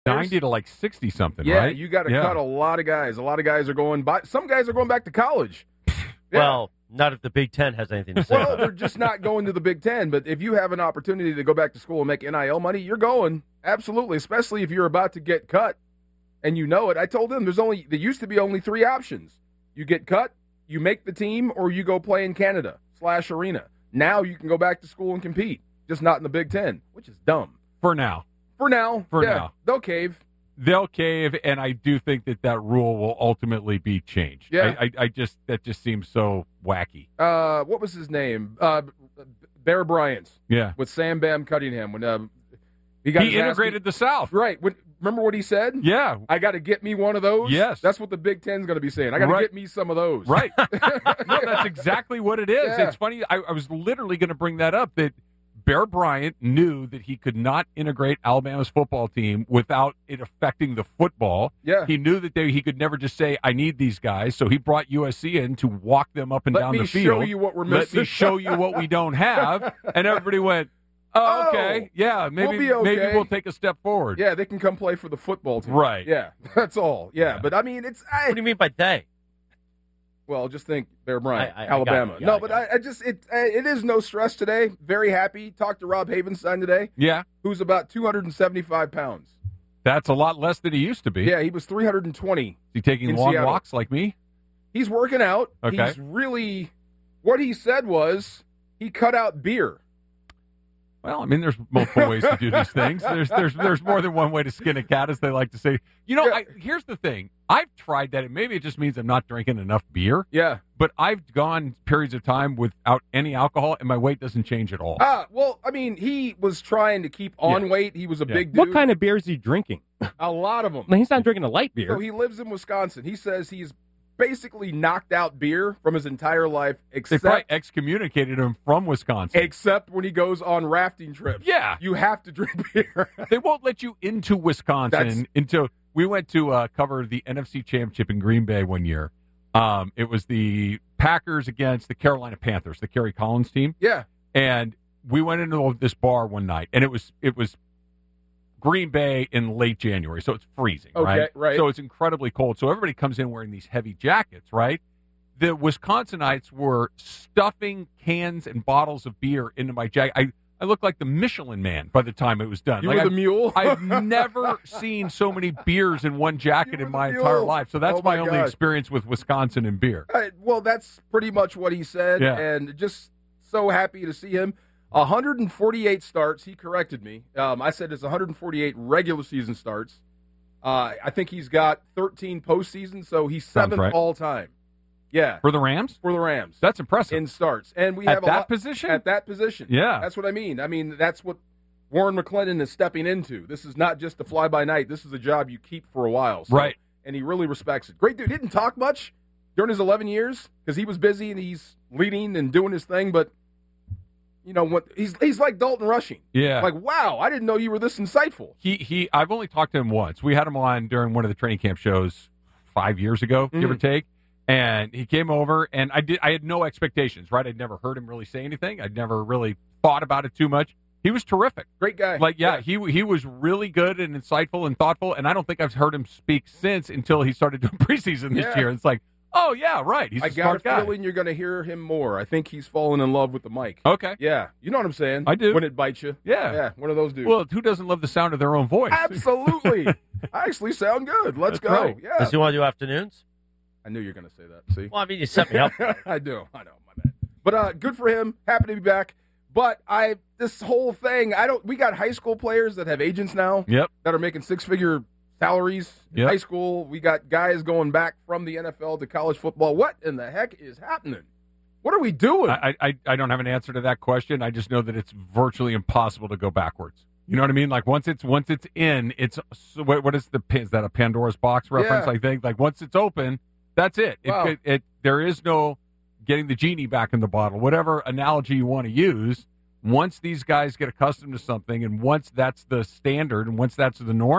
90 to like 60 something, yeah, right? you got to cut a lot of guys. A lot of guys are going by. Some guys are going back to college. Yeah. Well, not if the Big Ten has anything to say Well, about they're it. just not going to the Big Ten. But if you have an opportunity to go back to school and make NIL money, you're going. Absolutely, especially if you're about to get cut and you know it. I told them there used to be only 3 options. You get cut, you make the team, or you go play in Canada / arena. Now you can go back to school and compete, just not in the Big Ten, which is dumb. For now. For now. They'll cave. They'll cave, and I do think that rule will ultimately be changed. Yeah. That just seems so wacky. What was his name? Bear Bryant. Yeah. With Sam Bam Cunningham. When he integrated the South. Right. Remember what he said? Yeah. I got to get me one of those? Yes. That's what the Big Ten's going to be saying. I got to get me some of those. Right. No, that's exactly what it is. Yeah. It's funny. I was literally going to bring that up, that Bear Bryant knew that he could not integrate Alabama's football team without it affecting the football. Yeah. He knew that he could never just say, I need these guys. So he brought USC in to walk them up and down the field. Let me show you what we're missing. Let me show you what we don't have. And everybody went, oh, okay. Yeah, maybe we'll take a step forward. Yeah, they can come play for the football team. Right. Yeah, that's all. Yeah. But, I mean, it's... What do you mean by they? Well, just think Bear Bryant, I Alabama. got it. I just it is no stress today. Very happy. Talked to Rob Havenstein today. Yeah. Who's about 275 pounds. That's a lot less than he used to be. Yeah, he was 320. Is he taking in long Seattle. walks like me? He's working out. Okay. He's really... What he said was he cut out beer. Well, I mean, there's multiple ways to do these things. There's more than one way to skin a cat, as they like to say. You know, here's the thing. I've tried that, and maybe it just means I'm not drinking enough beer. Yeah. But I've gone periods of time without any alcohol, and my weight doesn't change at all. Well, I mean, he was trying to keep on weight. He was a big dude. What kind of beer is he drinking? A lot of them. He's not drinking a light beer. So he lives in Wisconsin. He says he's basically knocked out beer from his entire life, They except probably excommunicated him from Wisconsin. except when he goes on rafting trips. Yeah. You have to drink beer. They won't let you into Wisconsin until we went to cover the NFC Championship in Green Bay one year. It was the Packers against the Carolina Panthers, the Kerry Collins team. Yeah. And we went into this bar one night, and it was Green Bay in late January, so it's freezing, Okay, right. So it's incredibly cold. So everybody comes in wearing these heavy jackets, right? The Wisconsinites were stuffing cans and bottles of beer into my jacket. I looked like the Michelin Man by the time it was done. You were the mule? I've never seen so many beers in one jacket in my mule. entire life. So that's Oh, my my only God. experience with Wisconsin and beer. Well, that's pretty much what he said, Yeah. and just so happy to see him. 148 starts. He corrected me. I said it's 148 regular season starts. I think he's got 13 postseason, so he's Sounds 7th right. all time. Yeah, For the Rams? for the Rams. That's impressive. in starts, and we At have a that lot, position? At that position, Yeah. that's what I mean. I mean, that's what Warren McClendon is stepping into. This is not just a fly by night. This is a job you keep for a while, so, Right. And he really respects it. Great dude. Didn't talk much during his 11 years because he was busy and he's leading and doing his thing. But you know what? He's like Dalton Rushing. Yeah. Like, wow, I didn't know you were this insightful. I've only talked to him once. We had him on during one of the training camp shows 5 years ago, give or take. And he came over, and I had no expectations, right? I'd never heard him really say anything. I'd never really thought about it too much. He was terrific. Great guy. Like, he was really good and insightful and thoughtful, and I don't think I've heard him speak since until he started doing preseason this year. It's like, oh, yeah, right. He's a I got smart a guy. feeling you're going to hear him more. I think he's fallen in love with the mic. Okay. Yeah. You know what I'm saying? I do. When it bites you. Yeah. Yeah, one of those dudes. Well, who doesn't love the sound of their own voice? Absolutely. I actually sound good. Let's That's go. right. Yeah. Does he want to do afternoons? I knew you were going to say that. See? Well, I mean, you set me up. I do. I know. My bad. But good for him. Happy to be back. But this whole thing, we got high school players that have agents now. Yep. That are making 6-figure salaries in Yep. high school. We got guys going back from the NFL to college football. What in the heck is happening? What are we doing? I don't have an answer to that question. I just know that it's virtually impossible to go backwards. You know what I mean? Like once it's in, it's what is that a Pandora's box reference? Yeah. I think like once it's open, that's it. Wow. There is no getting the genie back in the bottle. Whatever analogy you want to use. Once these guys get accustomed to something, and once that's the standard, and once that's the norm,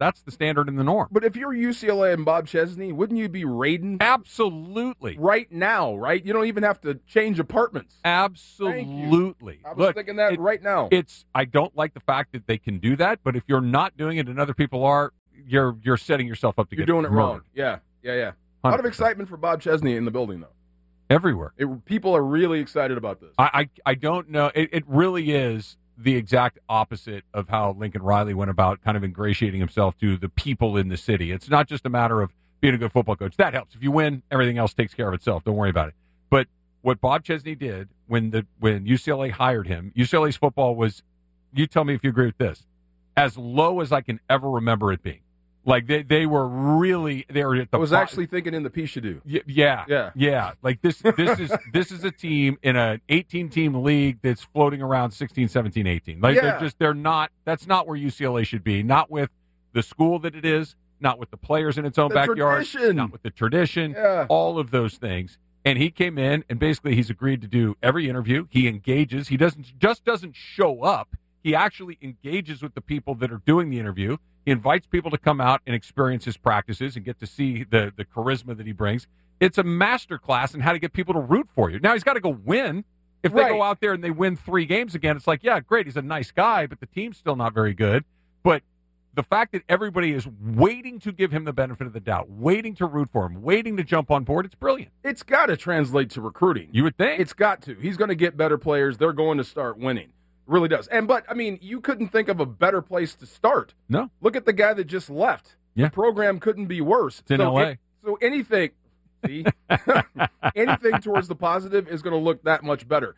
that's the standard and the norm. But if you're UCLA and Bob Chesney, wouldn't you be raiding Absolutely. right now, right? You don't even have to change apartments. Absolutely. I was Look, thinking that right now. I don't like the fact that they can do that, but if you're not doing it and other people are, you're setting yourself up to You're get doing it wrong. murdered. Yeah. A lot of 100%. excitement for Bob Chesney in the building, though. Everywhere. People are really excited about this. I don't know. It really is the exact opposite of how Lincoln Riley went about kind of ingratiating himself to the people in the city. It's not just a matter of being a good football coach. That helps. If you win, everything else takes care of itself. Don't worry about it. But what Bob Chesney did when UCLA hired him, UCLA's football was, you tell me if you agree with this, as low as I can ever remember it being. Like they were at the. I was actually thinking in the Pichadou. Yeah. Like this is a team in an 18-team league that's floating around 16, 17, 18. Like they're not. That's not where UCLA should be. Not with the school that it is. Not with the players in its own backyard. Tradition. Not with the tradition. Yeah. All of those things. And he came in and basically he's agreed to do every interview. He engages. He doesn't show up. He actually engages with the people that are doing the interview. He invites people to come out and experience his practices and get to see the charisma that he brings. It's a master class in how to get people to root for you. Now, he's got to go win. If they go out there and they win 3 games again, it's like, yeah, great, he's a nice guy, but the team's still not very good. But the fact that everybody is waiting to give him the benefit of the doubt, waiting to root for him, waiting to jump on board, it's brilliant. It's got to translate to recruiting. You would think. It's got to. He's going to get better players. They're going to start winning. Really does. But I mean, you couldn't think of a better place to start. No. Look at the guy that just left. Yeah. The program couldn't be worse. It's in LA. So anything, see, anything towards the positive is going to look that much better.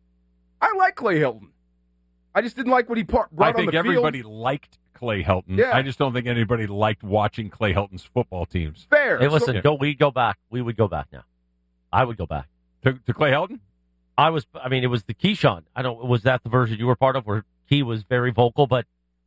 I like Clay Helton. I just didn't like what he brought on the field. I think everybody liked Clay Helton. Yeah. I just don't think anybody liked watching Clay Helton's football teams. Fair. Hey, listen, So- we'd go back. We would go back now. I would go back. To Clay Helton? It was the Keyshawn. Was that the version you were part of where Key was very vocal, but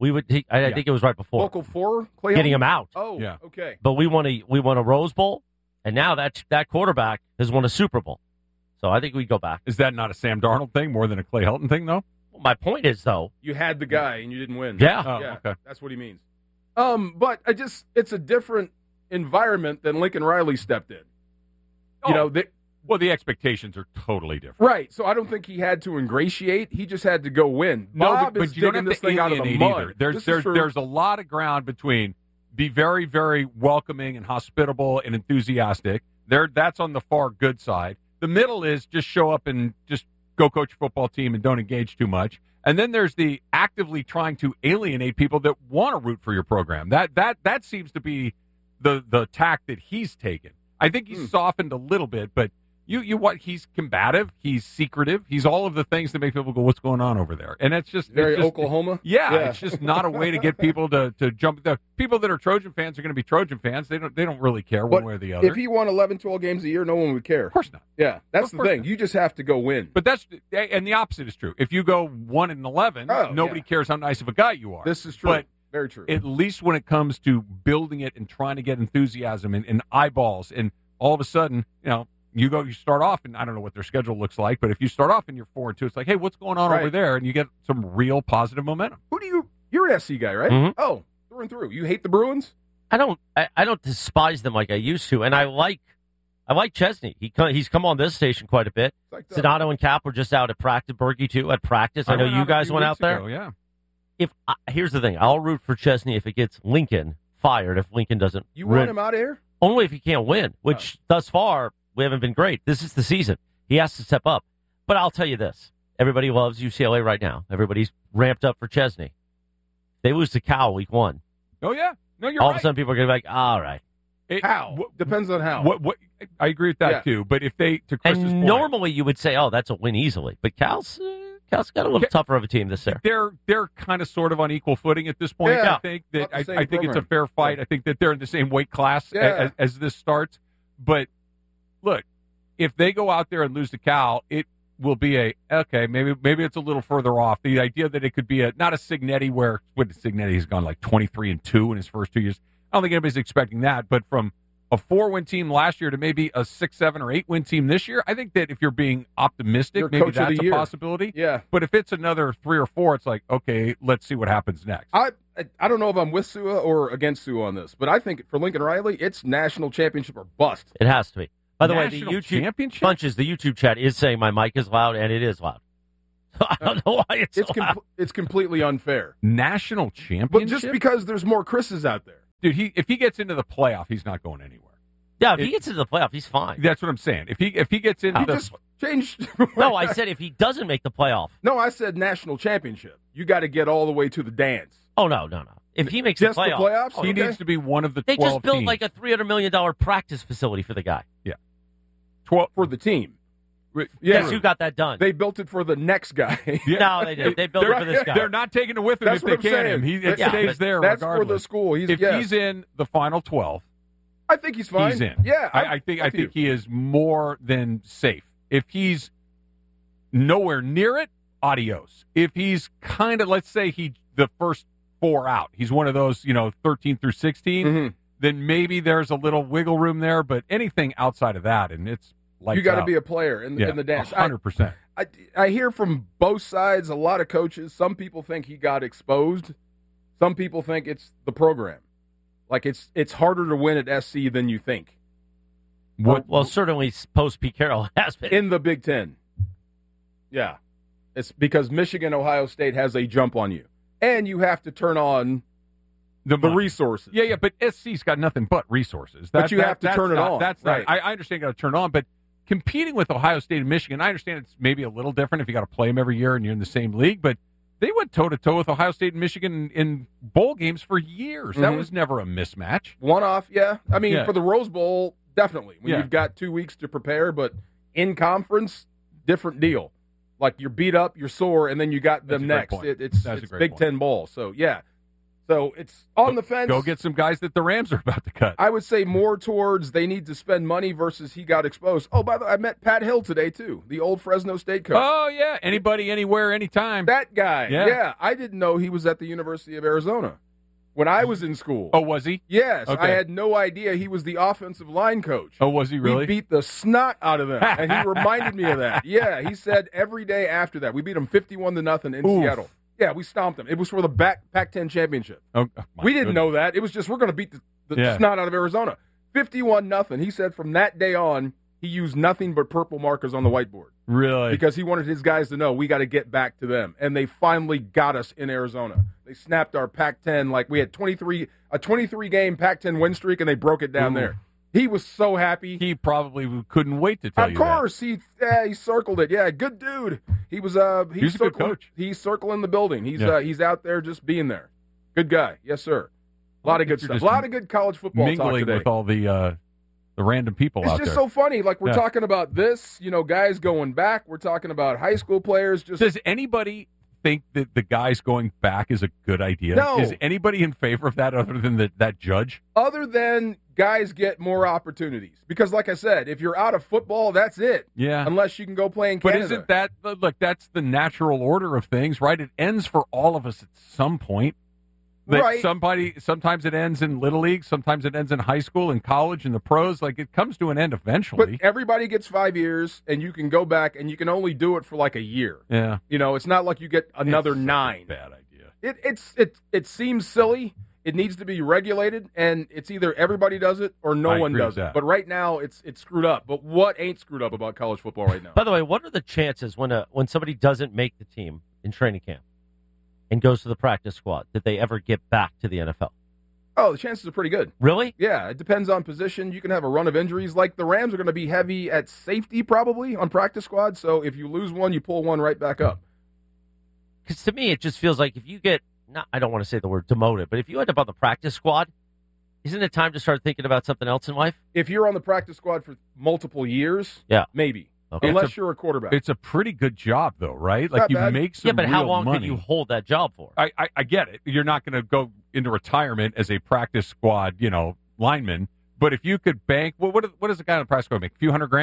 I think it was right before. Vocal for Clay Getting Helton? him out. Oh, Yeah. okay. But we won a Rose Bowl, and now that quarterback has won a Super Bowl. So I think we'd go back. Is that not a Sam Darnold thing more than a Clay Helton thing, though? Well, my point is, though. You had the guy and you didn't win. Yeah. Oh, Yeah, okay. that's what he means. But it's a different environment than Lincoln Riley stepped in. You know, Well, the expectations are totally different. right. So I don't think he had to ingratiate. He just had to go win. No, Bob but is you don't digging have this to thing out of the alienate mud. either. This is true. There's a lot of ground between be very, very welcoming and hospitable and enthusiastic. That's on the far good side. The middle is just show up and just go coach your football team and don't engage too much. And then there's the actively trying to alienate people that want to root for your program. That seems to be the tack that he's taken. I think he's softened a little bit, but he's combative, he's secretive, he's all of the things that make people go, what's going on over there? And it's just Very it's just, Oklahoma. Yeah, it's just not a way to get people to jump. The people that are Trojan fans are going to be Trojan fans. They don't really care one But way or the other. if he won 11, 12 games a year, no one would care. Of course not. Yeah, that's Of the course thing. not. You just have to go win. But and the opposite is true. If you go 1-11, nobody yeah. cares how nice of a guy you are. This is true. But very true. at least when it comes to building it and trying to get enthusiasm and eyeballs, and all of a sudden, you start off, and I don't know what their schedule looks like, but if you start off and you're 4-2, it's like, hey, what's going on Right. over there? And you get some real positive momentum. You're an SC guy, right? Mhm. Oh, through and through. You hate the Bruins? I don't despise them like I used to, and I like Chesney. He's come on this station quite a bit. It's like Donato and Cap were just out at practice. Berkey too at practice. I know went you out a guys few went weeks out there. ago, yeah. Here's the thing, I'll root for Chesney if it gets Lincoln fired. If Lincoln doesn't, You want him out of here? only if he can't win. Which thus far we haven't been great. This is the season. He has to step up. But I'll tell you this: everybody loves UCLA right now. Everybody's ramped up for Chesney. They lose to Cal week 1. Oh, yeah. No, you're All right. of a sudden, people are going to be like, all right. How? Depends on how. What? I agree with that, Yeah. too. But if they, to Chris's And point, normally you would say, oh, that's a win easily. But Cal's got a little tougher of a team this year. they're kind of sort of on equal footing at this point. Yeah. I think that Not the I same think it's a program. fair fight. I think that they're in the same weight class Yeah. as this starts. But look, if they go out there and lose to Cal, it will be maybe it's a little further off. The idea that it could be not a Signetti where Signetti has gone like 23-2 in his first 2 years. I don't think anybody's expecting that. But from a 4-win team last year to maybe a 6, 7, or 8-win team this year. I think that if you're being optimistic, You're maybe coach of that's the a year. possibility. Yeah. But if it's another 3 or 4, it's like, okay, let's see what happens next. I don't know if I'm with Sua or against Sua on this, but I think for Lincoln Riley, it's national championship or bust. It has to be. By the way, the National YouTube championship? Bunches, the YouTube chat is saying my mic is loud, and it is loud. So I don't know why it's loud. It's completely unfair. National championship? But just because there's more Chris's out there. Dude, if he gets into the playoff, he's not going anywhere. Yeah, if he gets into the playoff, he's fine. That's what I'm saying. If he gets into He the just changed. No, I said if he doesn't make the playoff. No, I said national championship. You got to get all the way to the dance. Oh, no. If he makes Just the the playoff, playoffs? he Okay. needs to be one of the they 12 just built teams. like a $300 million practice facility for the guy. 12 For the team. Yeah. Guess who got that done? They built it for the next guy. No, they didn't. They built it for this guy. They're not taking it with him That's if what they I'm can. saying. He But- Yeah, stays but there That's for regardless. the school. If he's in the final 12, I think he's fine. he's in. Yeah, I think he is more than safe. If he's nowhere near it, adios. If he's kind of, let's say the first 4 out, he's one of those, 13 through 16, Mhm. then maybe there's a little wiggle room there. But anything outside of that, and it's like You got to be a player in the dance. 100%. I hear from both sides, a lot of coaches. Some people think he got exposed. Some people think it's the program. Like it's harder to win at SC than you think Well, certainly post Pete Carroll has been. in the Big Ten. Yeah, it's because Michigan, Ohio State has a jump on you, and you have to turn on the money. resources. Yeah, but SC's got nothing but resources. But you have to that's turn it not- on. That's Right. not, I understand you got to turn it on, but competing with Ohio State and Michigan, I understand it's maybe a little different if you got to play them every year and you're in the same league, but they went toe-to-toe with Ohio State and Michigan in bowl games for years. That Mhm. was never a mismatch. One off, yeah. I mean, Yeah. for the Rose Bowl, definitely. When Yeah. you've got 2 weeks to prepare, but in conference, different deal. Like you're beat up, you're sore, and then you got That's them a great next. point. It's That's a great Big point. Ten ball. So yeah. So it's on the fence. Go get some guys that the Rams are about to cut. I would say more towards they need to spend money versus he got exposed. Oh, by the way, I met Pat Hill today too, the old Fresno State coach. Oh, yeah. Anybody, anywhere, anytime. That guy. Yeah. I didn't know he was at the University of Arizona when I was in school. Oh, was he? Yes, Okay. I had no idea he was the offensive line coach. Oh, was he really? We beat the snot out of them, and he reminded me of that. Yeah, he said every day after that, we beat them 51-0 in Oof. Seattle. Yeah, we stomped them. It was for the Pac-10 championship. Oh, my We didn't goodness. know that. It was just we're going to beat the Yeah. snot out of Arizona. 51-0. He said from that day on, he used nothing but purple markers on the whiteboard Really? because he wanted his guys to know we got to get back to them. And they finally got us in Arizona. They snapped our Pac-10 like we had a 23-game Pac-10 win streak, and they broke it down Ooh. there. He was so happy. He probably couldn't wait to tell Of you course, he circled it. Yeah, good dude. He was He's a good circling- coach. He's circling the building. Yeah. He's out there just being there. Good guy. Yes, sir. A lot of good You're stuff. A just lot of good college football talk mingling today. with all the random people It's out just there. so funny. Like we're Yeah. talking about this, guys going back. We're talking about high school players. Just Does anybody think that the guys going back is a good idea? No. Is anybody in favor of that other than that judge? other than guys get more opportunities because, like I said, if you're out of football, that's it. Yeah. Unless you can go play in But Canada. isn't that, look, that's the natural order of things, right? It ends for all of us at some point. That Right. Sometimes it ends in Little League, sometimes it ends in high school, in college, in the pros. Like, it comes to an end eventually. But everybody gets 5 years, and you can go back, and you can only do it for like a year. yeah. It's not like you get another It's such a 9. Bad idea. It seems silly. It needs to be regulated, and it's either everybody does it or no I one agree does with it. that. But right now, it's screwed up. But what ain't screwed up about college football right now? By the way, what are the chances when somebody doesn't make the team in training camp and goes to the practice squad that they ever get back to the NFL? Oh, the chances are pretty good. Really? Yeah, it depends on position. You can have a run of injuries. Like the Rams are going to be heavy at safety probably on practice squad. So if you lose one, you pull one right back up. Because to me, it just feels like if you get, I don't want to say the word demoted, but if you end up on the practice squad, isn't it time to start thinking about something else in life? If you're on the practice squad for multiple years, Yeah. maybe. Okay. Unless you're a quarterback. It's a pretty good job, though, right? Like, Not you bad. make some Yeah, but how real long money. can you hold that job for? I get it. You're not going to go into retirement as a practice squad, lineman. But if you could bank, what does a guy on the practice squad make? A few $100,000?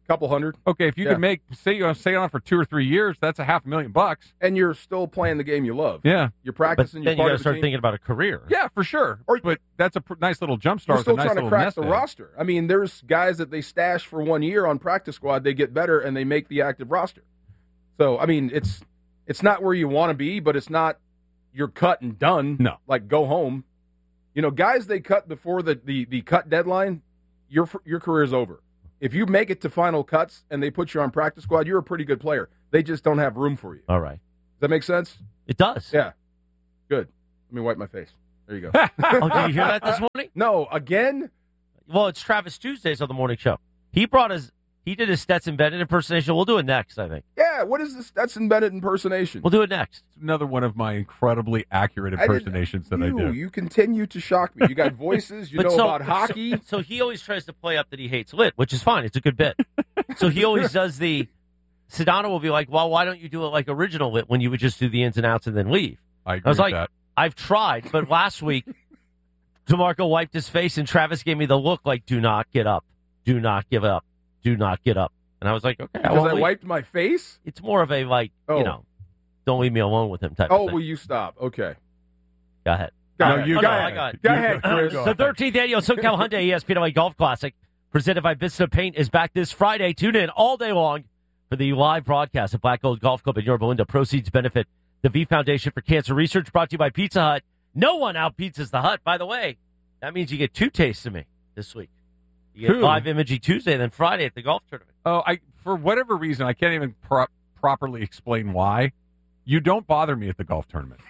Couple hundred. Okay, if you Yeah. can make, say you stay on for 2 or 3 years, that's $500,000. And you're still playing the game you love. Yeah. You're But practicing. then You're you part got to of the start team. thinking about a career. Yeah, for sure. But that's a nice little jump You're start. still with a nice trying to little crack nest the egg. roster. I mean, there's guys that they stash for 1 year on practice squad. They get better and they make the active roster. So, I mean, it's not where you want to be, but it's not you're cut and done. No. Like, go home. You know, guys they cut before the cut deadline, your career's over. If you make it to final cuts and they put you on practice squad, you're a pretty good player. They just don't have room for you. All right. Does that make sense? It does. Yeah. Good. Let me wipe my face. There you go. Oh, did you hear that this morning? No, again? Well, it's Travis Tuesdays on the morning show. He did his Stetson Bennett impersonation. We'll do it next, I think. Yeah, what is this Stetson Bennett impersonation? We'll do it next. It's another one of my incredibly accurate impersonations that I do. You continue to shock me. You got voices. You know about hockey. So he always tries to play up that he hates lit, which is fine. It's a good bit. So he always does Sedano will be like, well, why don't you do it like original lit when you would just do the ins and outs and then leave? I agree was with like, that. I've tried, but last week, DeMarco wiped his face and Travis gave me the look like, do not get up. Do not give up. Do not get up. And I was like, okay. Because I wiped my face? It's more of a don't leave me alone with him type Oh, of thing. will you stop? Okay. Go ahead. Go No, ahead. you Go go ahead. ahead. Go ahead, Chris. The 13th annual SoCal Hyundai ESPNLA Golf Classic, presented by Vista Paint, is back this Friday. Tune in all day long for the live broadcast at Black Gold Golf Club in Yorba Linda. Proceeds benefit the V Foundation for Cancer Research, brought to you by Pizza Hut. No one out-pizzas the Hut, by the way. That means you get 2 tastes of me this week. You get 2? live imaging Tuesday, then Friday at the golf tournament. Oh, for whatever reason, I can't even properly explain why. You don't bother me at the golf tournament.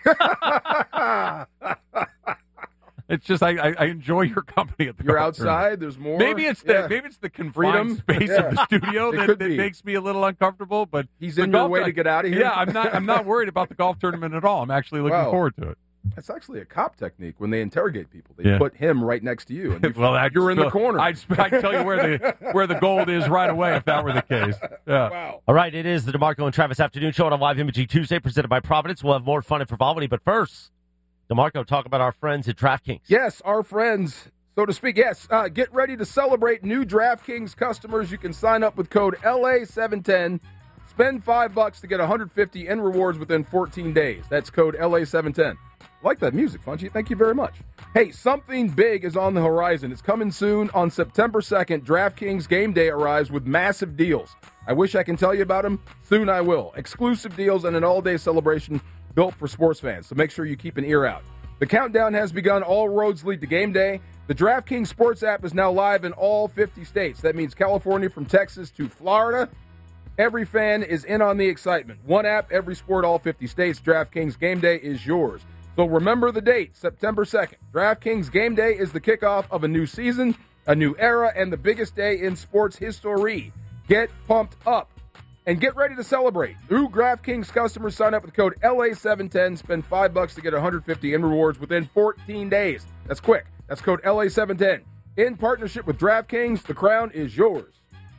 It's just I enjoy your company at the You're golf tournament. outside. There's more. Maybe it's the confined Freedom. space Yeah. of the studio It that could be. makes me a little uncomfortable. But He's the in your golf- way to get out of here? Yeah, I'm not worried about the golf tournament at all. I'm actually looking Wow. forward to it. That's actually a cop technique when they interrogate people. They Yeah. put him right next to you. And you Well, you're in the corner. I'd tell you where the gold is right away if that were the case. Yeah. Wow. All right, it is the DeMarco and Travis Afternoon Show on Live Imaging Tuesday, presented by Providence. We'll have more fun and frivolity. But first, DeMarco, talk about our friends at DraftKings. Yes, our friends, so to speak. Yes, get ready to celebrate new DraftKings customers. You can sign up with code LA710. Spend $5 to get $150 in rewards within 14 days. That's code LA710. Like that music, Funchy. Thank you very much. Hey, something big is on the horizon. It's coming soon. On September 2nd, DraftKings Game Day arrives with massive deals. I wish I can tell you about them. Soon I will. Exclusive deals and an all-day celebration built for sports fans. So make sure you keep an ear out. The countdown has begun. All roads lead to Game Day. The DraftKings Sports app is now live in all 50 states. That means California from Texas to Florida. Every fan is in on the excitement. One app, every sport, all 50 states. DraftKings Game Day is yours. So remember the date, September 2nd. DraftKings Game Day is the kickoff of a new season, a new era, and the biggest day in sports history. Get pumped up and get ready to celebrate. New DraftKings customers sign up with code LA710. Spend $5 to get $150 in rewards within 14 days. That's quick. That's code LA710. In partnership with DraftKings, the crown is yours.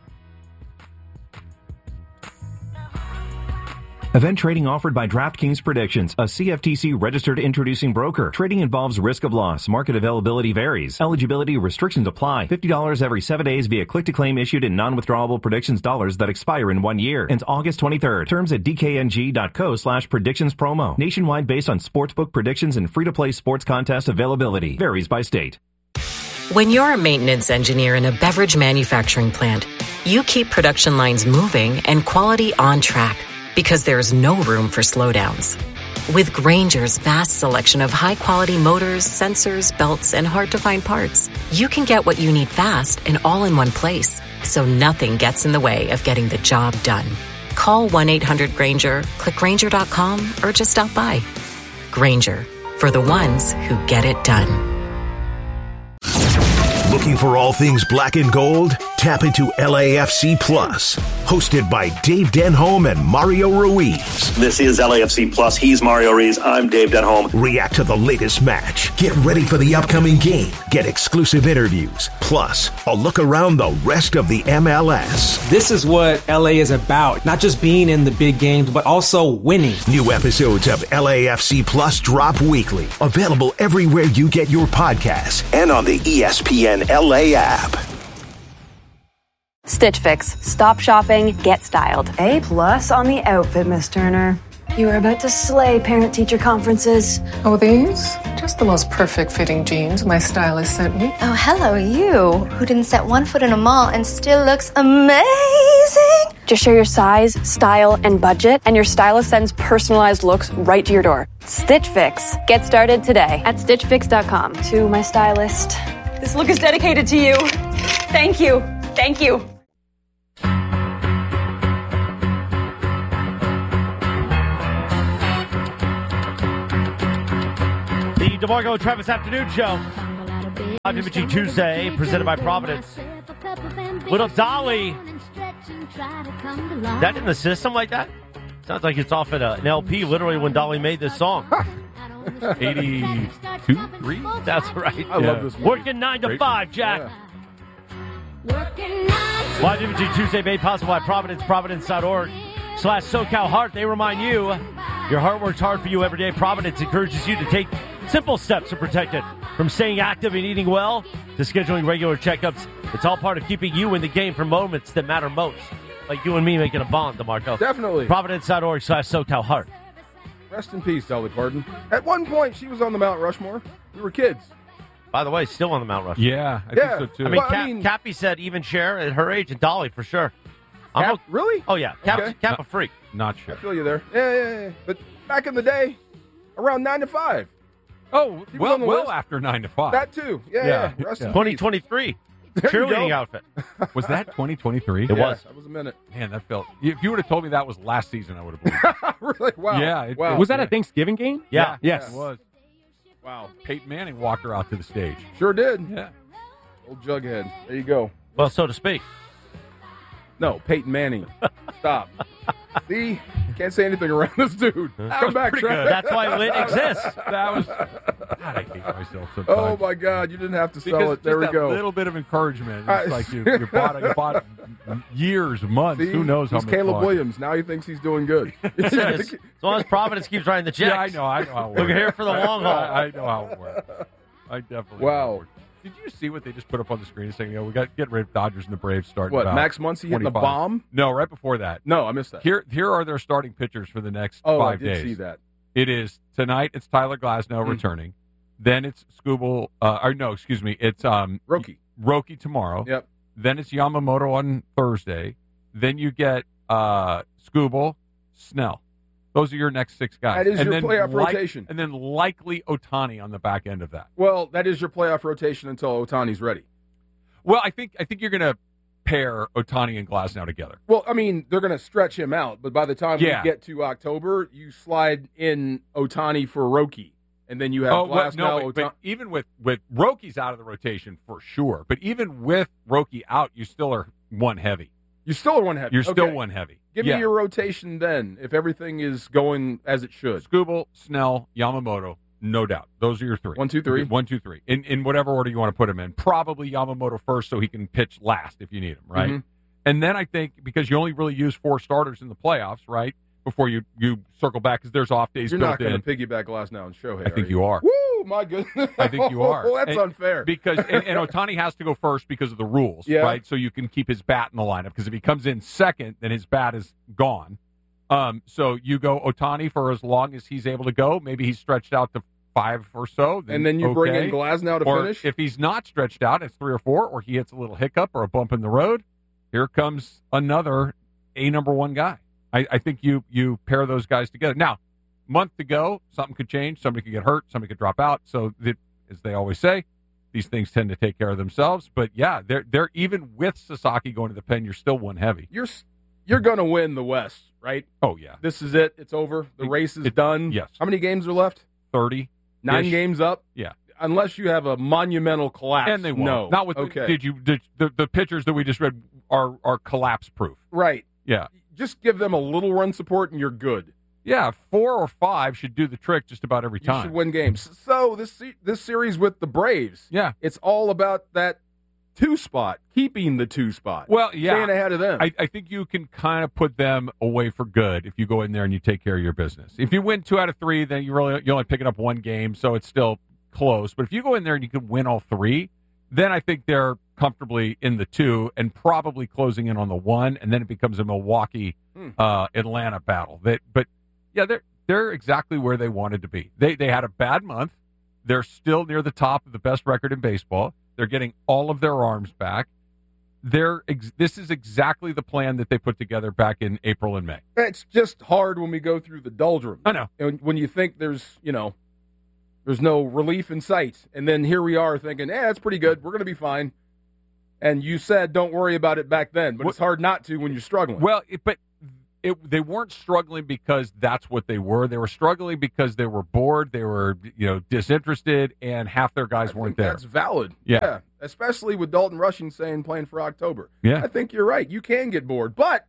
Event trading offered by DraftKings Predictions, a CFTC registered introducing broker. Trading involves risk of loss. Market availability varies. Eligibility restrictions apply. $50 every 7 days via click-to-claim issued in non-withdrawable predictions dollars that expire in 1 year. Ends August 23rd. Terms at dkng.co/predictions promo. Nationwide based on sportsbook predictions and free-to-play sports contest availability. Varies by state. When you're a maintenance engineer in a beverage manufacturing plant, you keep production lines moving and quality on track, because there's no room for slowdowns. With Grainger's vast selection of high-quality motors, sensors, belts, and hard-to-find parts, you can get what you need fast and all in one place, so nothing gets in the way of getting the job done. Call 1-800-GRAINGER, click Grainger.com, or just stop by. Grainger, for the ones who get it done. Looking for all things black and gold? Tap into LAFC Plus. Hosted by Dave Denholm and Mario Ruiz. This is LAFC Plus. He's Mario Ruiz. I'm Dave Denholm. React to the latest match. Get ready for the upcoming game. Get exclusive interviews. Plus, a look around the rest of the MLS. This is what LA is about. Not just being in the big games, but also winning. New episodes of LAFC Plus drop weekly. Available everywhere you get your podcasts and on the ESPN LA app. Stitch Fix. Stop shopping, get styled. A+ on the outfit, Miss Turner. You are about to slay parent-teacher conferences. Oh, these? Just the most perfect fitting jeans my stylist sent me. Oh, hello, you, who didn't set one foot in a mall and still looks amazing. Just share your size, style, and budget, and your stylist sends personalized looks right to your door. Stitch Fix. Get started today at StitchFix.com. To my stylist. This look is dedicated to you. Thank you. Thank you. The DeMarco and Travis Afternoon Show. Live Imaging Tuesday, presented by Providence. Little Dolly. That in the system like that? Sounds like it's off at an LP literally when Dolly made this song. 82, 3? That's right. I love this one. Working 9 to 5, Jack. Yeah. Live Imaging Tuesday made possible by Providence, providence.org/SoCal Heart. They remind you, your heart works hard for you every day. Providence encourages you to take simple steps to protect it. From staying active and eating well to scheduling regular checkups, it's all part of keeping you in the game for moments that matter most. Like you and me making a bond, DeMarco. Definitely. Providence.org/SoCal Heart. Rest in peace, Dolly Parton. At one point, she was on the Mount Rushmore. We were kids. By the way, still on the Mount Rushmore. Yeah, I think so too. I mean, Cappy said even share at her age, and Dolly for sure. Really? Oh, yeah. Cap a freak. Not sure. I feel you there. Yeah. But back in the day, around 9 to 5. Oh, well after 9 to 5. That too. Yeah. Rest in 2023. Cheerleading outfit. Was that 2023? It was. That was a minute. Man, that felt... If you would have told me that was last season, I would have believed it. Really? Wow. Yeah. Wow. Was that a Thanksgiving game? Yeah. Yes. It was. Wow. Peyton Manning walked her out to the stage. Sure did. Yeah. Old Jughead. There you go. Well, so to speak. No, Peyton Manning. Stop. See? Can't say anything around this dude. Come back, Travis. That's why Lit exists. That was... God, I hate myself sometimes. Oh, my God. You didn't have to sell it. There we go. A little bit of encouragement. It's like you bought years, months. See? Who knows how He's much Caleb longer. Williams. Now he thinks he's doing good. As long as Providence keeps writing the checks. Yeah, I know how it works. We're here for the long haul. I know how it works. I definitely know how it works. Did you see what they just put up on the screen saying, we got to get rid of Dodgers and the Braves starting What, about Max Muncy hitting the 25. bomb? No, right before that. No, I missed that. Here are their starting pitchers for the next 5 I days. did see that. It is tonight, it's Tyler Glasnow returning. Then it's Skubal, it's Roki tomorrow. Yep. Then it's Yamamoto on Thursday. Then you get Skubal, Snell. Those are your next 6 guys. That is your playoff rotation. And then likely Ohtani on the back end of that. Well, that is your playoff rotation until Ohtani's ready. Well, I think you're going to pair Ohtani and Glasnow together. Well, I mean, they're going to stretch him out, but by the time we get to October, you slide in Ohtani for Roki, and then you have Glasnow. But even with Roki's out of the rotation for sure, but even with Roki out, you still are one heavy. You still are one heavy. You're still one heavy. Give me your rotation then, if everything is going as it should. Skubal, Snell, Yamamoto, no doubt. Those are your 3. 1, 2, 3. 1, 2, 3. In whatever order you want to put them in. Probably Yamamoto first so he can pitch last if you need him, right? Mm-hmm. And then I think, because you only really use 4 starters in the playoffs, right, before you circle back, because there's off days You're built not going in. to piggyback Glasnow and Shohei, I think you are. Woo, my goodness. I think you are. That's unfair. Because and Ohtani has to go first because of the rules, right? So you can keep his bat in the lineup, because if he comes in second, then his bat is gone. So you go Ohtani for as long as he's able to go. Maybe he's stretched out to 5 or so. And then you bring in Glasnow to finish? If he's not stretched out, it's 3 or 4, or he hits a little hiccup or a bump in the road, here comes another number 1 guy. I think you pair those guys together. Now, month to go, something could change. Somebody could get hurt. Somebody could drop out. So, as they always say, these things tend to take care of themselves. But, yeah, they're even with Sasaki going to the pen, you're still one heavy. You're going to win the West, right? Oh, yeah. This is it. It's over. The race is done. Yes. How many games are left? 30. 9 games up? Yeah. Unless you have a monumental collapse. And they won't. No. Not with the pitchers that we just read are collapse proof. Right. Yeah. Just give them a little run support and you're good. Yeah, 4 or 5 should do the trick just about every time. You should win games. So this series with the Braves, it's all about that 2 spot, keeping the 2 spot. Well, yeah. Staying ahead of them. I think you can kind of put them away for good if you go in there and you take care of your business. If you win 2 out of 3, then you're only picking up 1 game, so it's still close. But if you go in there and you can win all 3, then I think they're comfortably in the 2 and probably closing in on the 1, and then it becomes a Milwaukee Atlanta battle. But they're exactly where they wanted to be. They had a bad month. They're still near the top of the best record in baseball. They're getting all of their arms back. This is exactly the plan that they put together back in April and May. It's just hard when we go through the doldrums. I know. And when you think there's no relief in sight, and then here we are thinking, that's pretty good. We're going to be fine. And you said don't worry about it back then, but it's hard not to when you're struggling. Well, they weren't struggling because that's what they were. They were struggling because they were bored, they were disinterested, and half their guys weren't there. That's valid. Yeah. Especially with Dalton Rushing saying playing for October. Yeah. I think you're right. You can get bored, but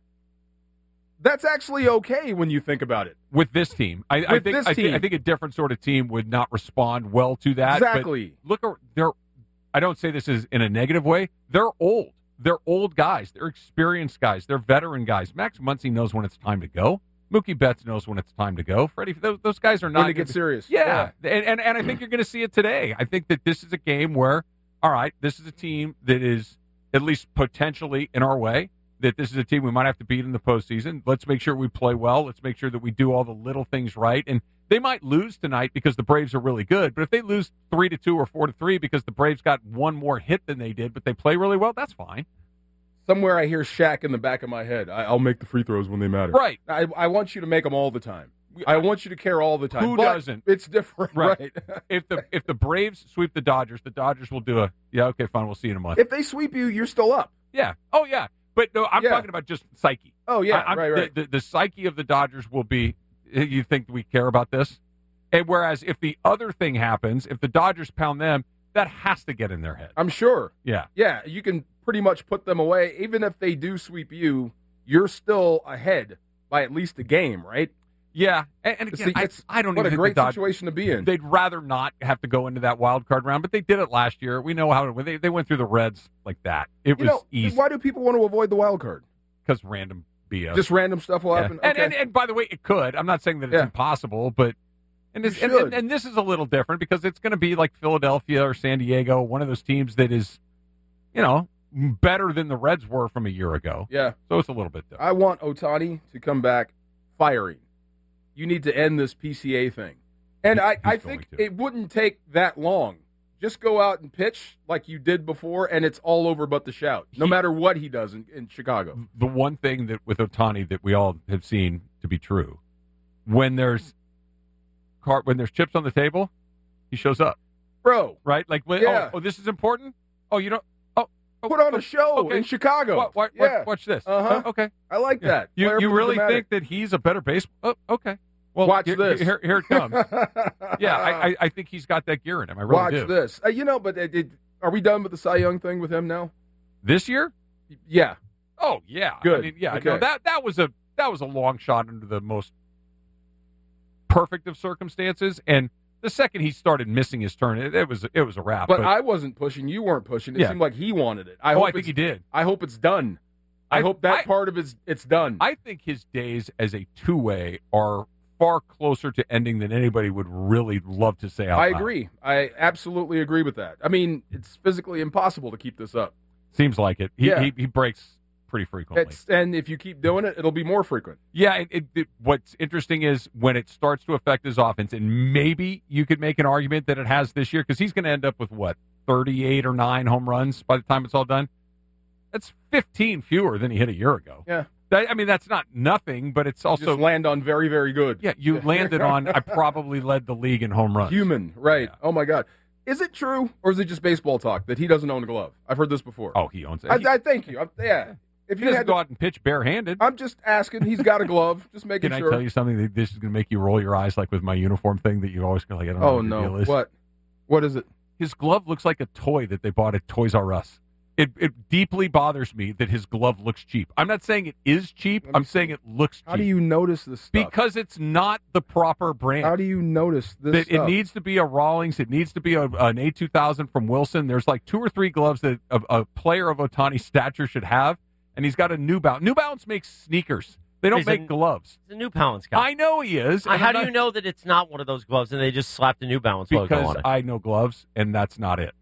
that's actually okay when you think about it. With this team. I think a different sort of team would not respond well to that. Exactly. But look, I don't say this in a negative way. They're old. They're old guys. They're experienced guys. They're veteran guys. Max Muncy knows when it's time to go. Mookie Betts knows when it's time to go. Freddie, those guys are not going to get serious. Yeah. And I think you're going to see it today. I think that this is a game where, all right, this is a team that is at least potentially in our way, that this is a team we might have to beat in the postseason. Let's make sure we play well. Let's make sure that we do all the little things right. And they might lose tonight because the Braves are really good, but if they lose 3-2 or 4-3 because the Braves got one more hit than they did, but they play really well, that's fine. Somewhere I hear Shaq in the back of my head. I'll make the free throws when they matter. Right. I want you to make them all the time. I want you to care all the time. Who doesn't? It's different, right? If the Braves sweep the Dodgers will do okay, fine, we'll see you in a month. If they sweep you, you're still up. Yeah. Oh, yeah. But no, I'm talking about just psyche. Oh, yeah, right. The psyche of the Dodgers will be, you think we care about this? And whereas if the other thing happens, if the Dodgers pound them, that has to get in their head. I'm sure. Yeah. Yeah, you can pretty much put them away. Even if they do sweep you, you're still ahead by at least a game, right? Yeah. And again, I don't what even a think great situation to be in. They'd rather not have to go into that wild card round, but they did it last year. We know how they went through the Reds like that. It was easy. Why do people want to avoid the wild card? Because random BS. Just random stuff will happen. Okay. And by the way, it could. I'm not saying that it's impossible, but and this is a little different because it's going to be like Philadelphia or San Diego, one of those teams that is, better than the Reds were from a year ago. Yeah. So it's a little bit different. I want Ohtani to come back firing. You need to end this PCA thing. And I think it wouldn't take that long. Just go out and pitch like you did before, and it's all over but the shout, no matter what he does in Chicago. The one thing that with Ohtani that we all have seen to be true, when there's chips on the table, he shows up. Bro. Right? Like, this is important? Oh, you don't? Put on a show in Chicago. Watch this. Uh-huh. Okay. I like that. You really think that he's a better baseball? Oh, okay. Well, watch this. Here it comes. Yeah, I think he's got that gear in him. I really do. Watch this. But are we done with the Cy Young thing with him now? This year? Yeah. Oh, yeah. Good. I mean, yeah. Okay. No, that was a long shot under the most perfect of circumstances, and the second he started missing his turn, it was a wrap. But I wasn't pushing. You weren't pushing. It seemed like he wanted it. I think he did. I hope it's done. I hope that part of it's done. I think his days as a two-way are far closer to ending than anybody would really love to say out loud. I agree. I absolutely agree with that. I mean, it's physically impossible to keep this up. Seems like it. He breaks pretty frequently. And if you keep doing it, it'll be more frequent. Yeah, what's interesting is when it starts to affect his offense, and maybe you could make an argument that it has this year, because he's going to end up with, 38 or 9 home runs by the time it's all done? That's 15 fewer than he hit a year ago. Yeah. That's not nothing, but it's also... You just land on very, very good. Yeah, you landed on, I probably led the league in home runs. Human, right. Yeah. Oh, my God. Is it true, or is it just baseball talk, that he doesn't own a glove? I've heard this before. Oh, he owns it. I thank you. Yeah. If he doesn't go out and pitch barehanded. I'm just asking. He's got a glove. Just making sure. Can I tell you something that this is going to make you roll your eyes, like with my uniform thing that you always go like, I don't know what the deal is. What? What is it? His glove looks like a toy that they bought at Toys R Us. It deeply bothers me that his glove looks cheap. I'm not saying it is cheap. I'm saying it looks cheap. How do you notice this stuff? Because it's not the proper brand. How do you notice this stuff? It needs to be a Rawlings. It needs to be an A2000 from Wilson. There's like 2 or 3 gloves that a player of Ohtani's stature should have, and he's got a New Balance. New Balance makes sneakers. They don't make gloves. He's a New Balance guy. I know he is. How do you know that it's not one of those gloves and they just slapped the New Balance logo on it? Because I know gloves, and that's not it.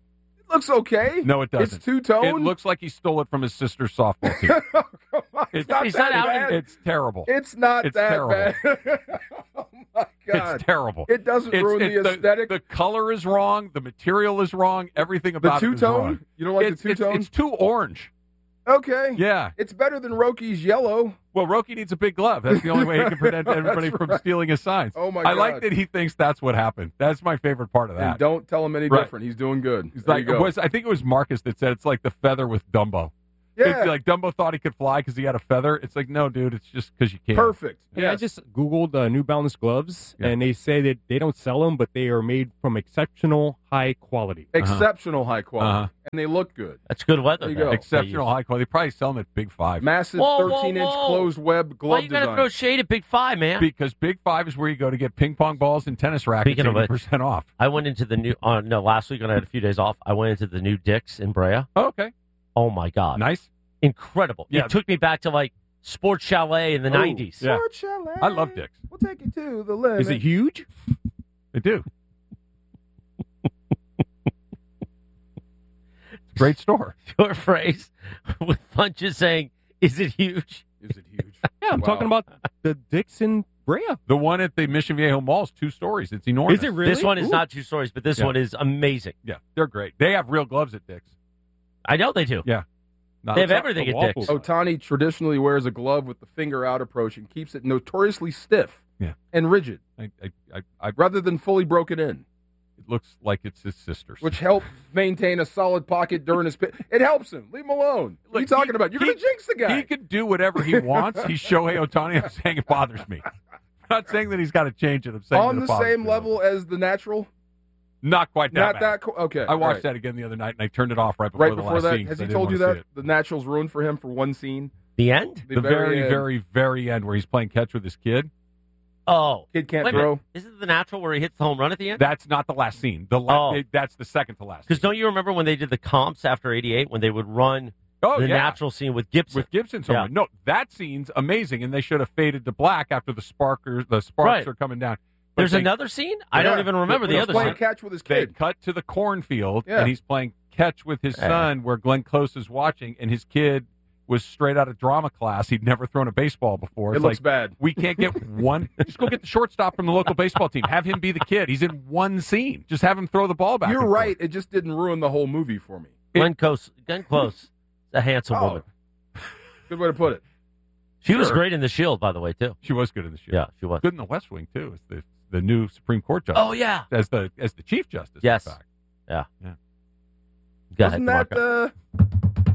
looks okay. No, it doesn't. It's two-tone. It looks like he stole it from his sister's softball team. Come on, it's not he's that not out. bad. It's terrible. It's not It's that terrible. bad. Oh, my God. It's terrible. It doesn't ruin the aesthetic. The color is wrong. The material is wrong. Everything about the it is wrong. two-tone? You don't like the two-tone? It's too orange. Okay. Yeah. It's better than Roki's yellow. Well, Roki needs a big glove. That's the only way he can prevent everybody That's from right. stealing his signs. Oh, my I God. like that he thinks that's what happened. That's my favorite part of that. And don't tell him any Right. different. He's doing good. It's There like, you go. I think it was Marcus that said it's like the feather with Dumbo. Yeah. It's like Dumbo thought he could fly because he had a feather. It's like, no, dude, it's just because you can't. Perfect. Hey, I just Googled New Balance gloves, and they say that they don't sell them, but they are made from exceptional high quality. Exceptional high quality. And they look good. That's good weather. There you go. Exceptional high quality. They probably sell them at Big Five. Massive Whoa, 13-inch whoa. closed web glove Why you got to design. throw shade at Big Five, man? Because Big Five is where you go to get ping pong balls and tennis rackets. Speaking of which, 80% off. I went into the new. Last week when I had a few days off, I went into the new Dick's in Brea. Oh, okay. Oh my God, Nice. incredible! Yeah. It took me back to like Sports Chalet in the '90s. Yeah. Sports Chalet. I love Dick's. We'll take you to the limit. Is it huge? They do. Great store. Your phrase with Funches saying, "Is it huge?" Is it huge? Yeah, I'm talking about the Dixon Brea. The one at the Mission Viejo Mall is 2 stories. It's enormous. Is it really? This one is Ooh. not 2 stories, but this Yeah. one is amazing. Yeah, they're great. They have real gloves at Dick's. I know they do. Yeah. Not They have the everything at waffles. Dick's. Otani traditionally wears a glove with the finger out approach and keeps it notoriously stiff and rigid rather than fully broken in. It looks like it's his sister's. Which helps maintain a solid pocket during his pit. It helps him. Leave him alone. What are you talking about? You're going to jinx the guy. He could do whatever he wants. He's Shohei Otani. I'm saying it bothers me. I'm not saying that he's got to change it. I'm saying On that it the bothers same me. level as the natural? Not quite that Not bad. that okay. I watched right. that again the other night, and I turned it off right before the last that. scene. Has 'cause I he didn't told you wanna see that it. the natural's ruined for him for one scene? The end? The very, end. very, very end where he's playing catch with his kid. Oh. Kid can't Wait a minute. throw. Isn't it the natural where he hits the home run at the end? That's not the last scene. That's the second to last. Because don't you remember when they did the comps after '88 when they would run Oh, the yeah. natural scene with Gibson? With Gibson, so Yeah. no, that scene's amazing, and they should have faded to black after the sparks Right. are coming down. But There's another scene? I don't even remember When the he's other playing scene. catch with his They kid. cut to the cornfield, Yeah. and he's playing catch with his son, where Glenn Close is watching, and his kid was straight out of drama class. He'd never thrown a baseball before. It It's looks like, bad. We can't get one. Just go get the shortstop from the local baseball team. Have him be the kid. He's in one scene. Just have him throw the ball back. You're and right. It just didn't ruin the whole movie for me. Glenn Close is a handsome Oh. woman. Good way to put it. She was Sure. great in The Shield, by the way, too. She was good in the show. Yeah, she was. Good in the West Wing too. As the new Supreme Court justice. Oh, yeah. as the Chief Justice. Yes. In fact. Yeah. Yeah. Go Wasn't ahead, that DeMarco.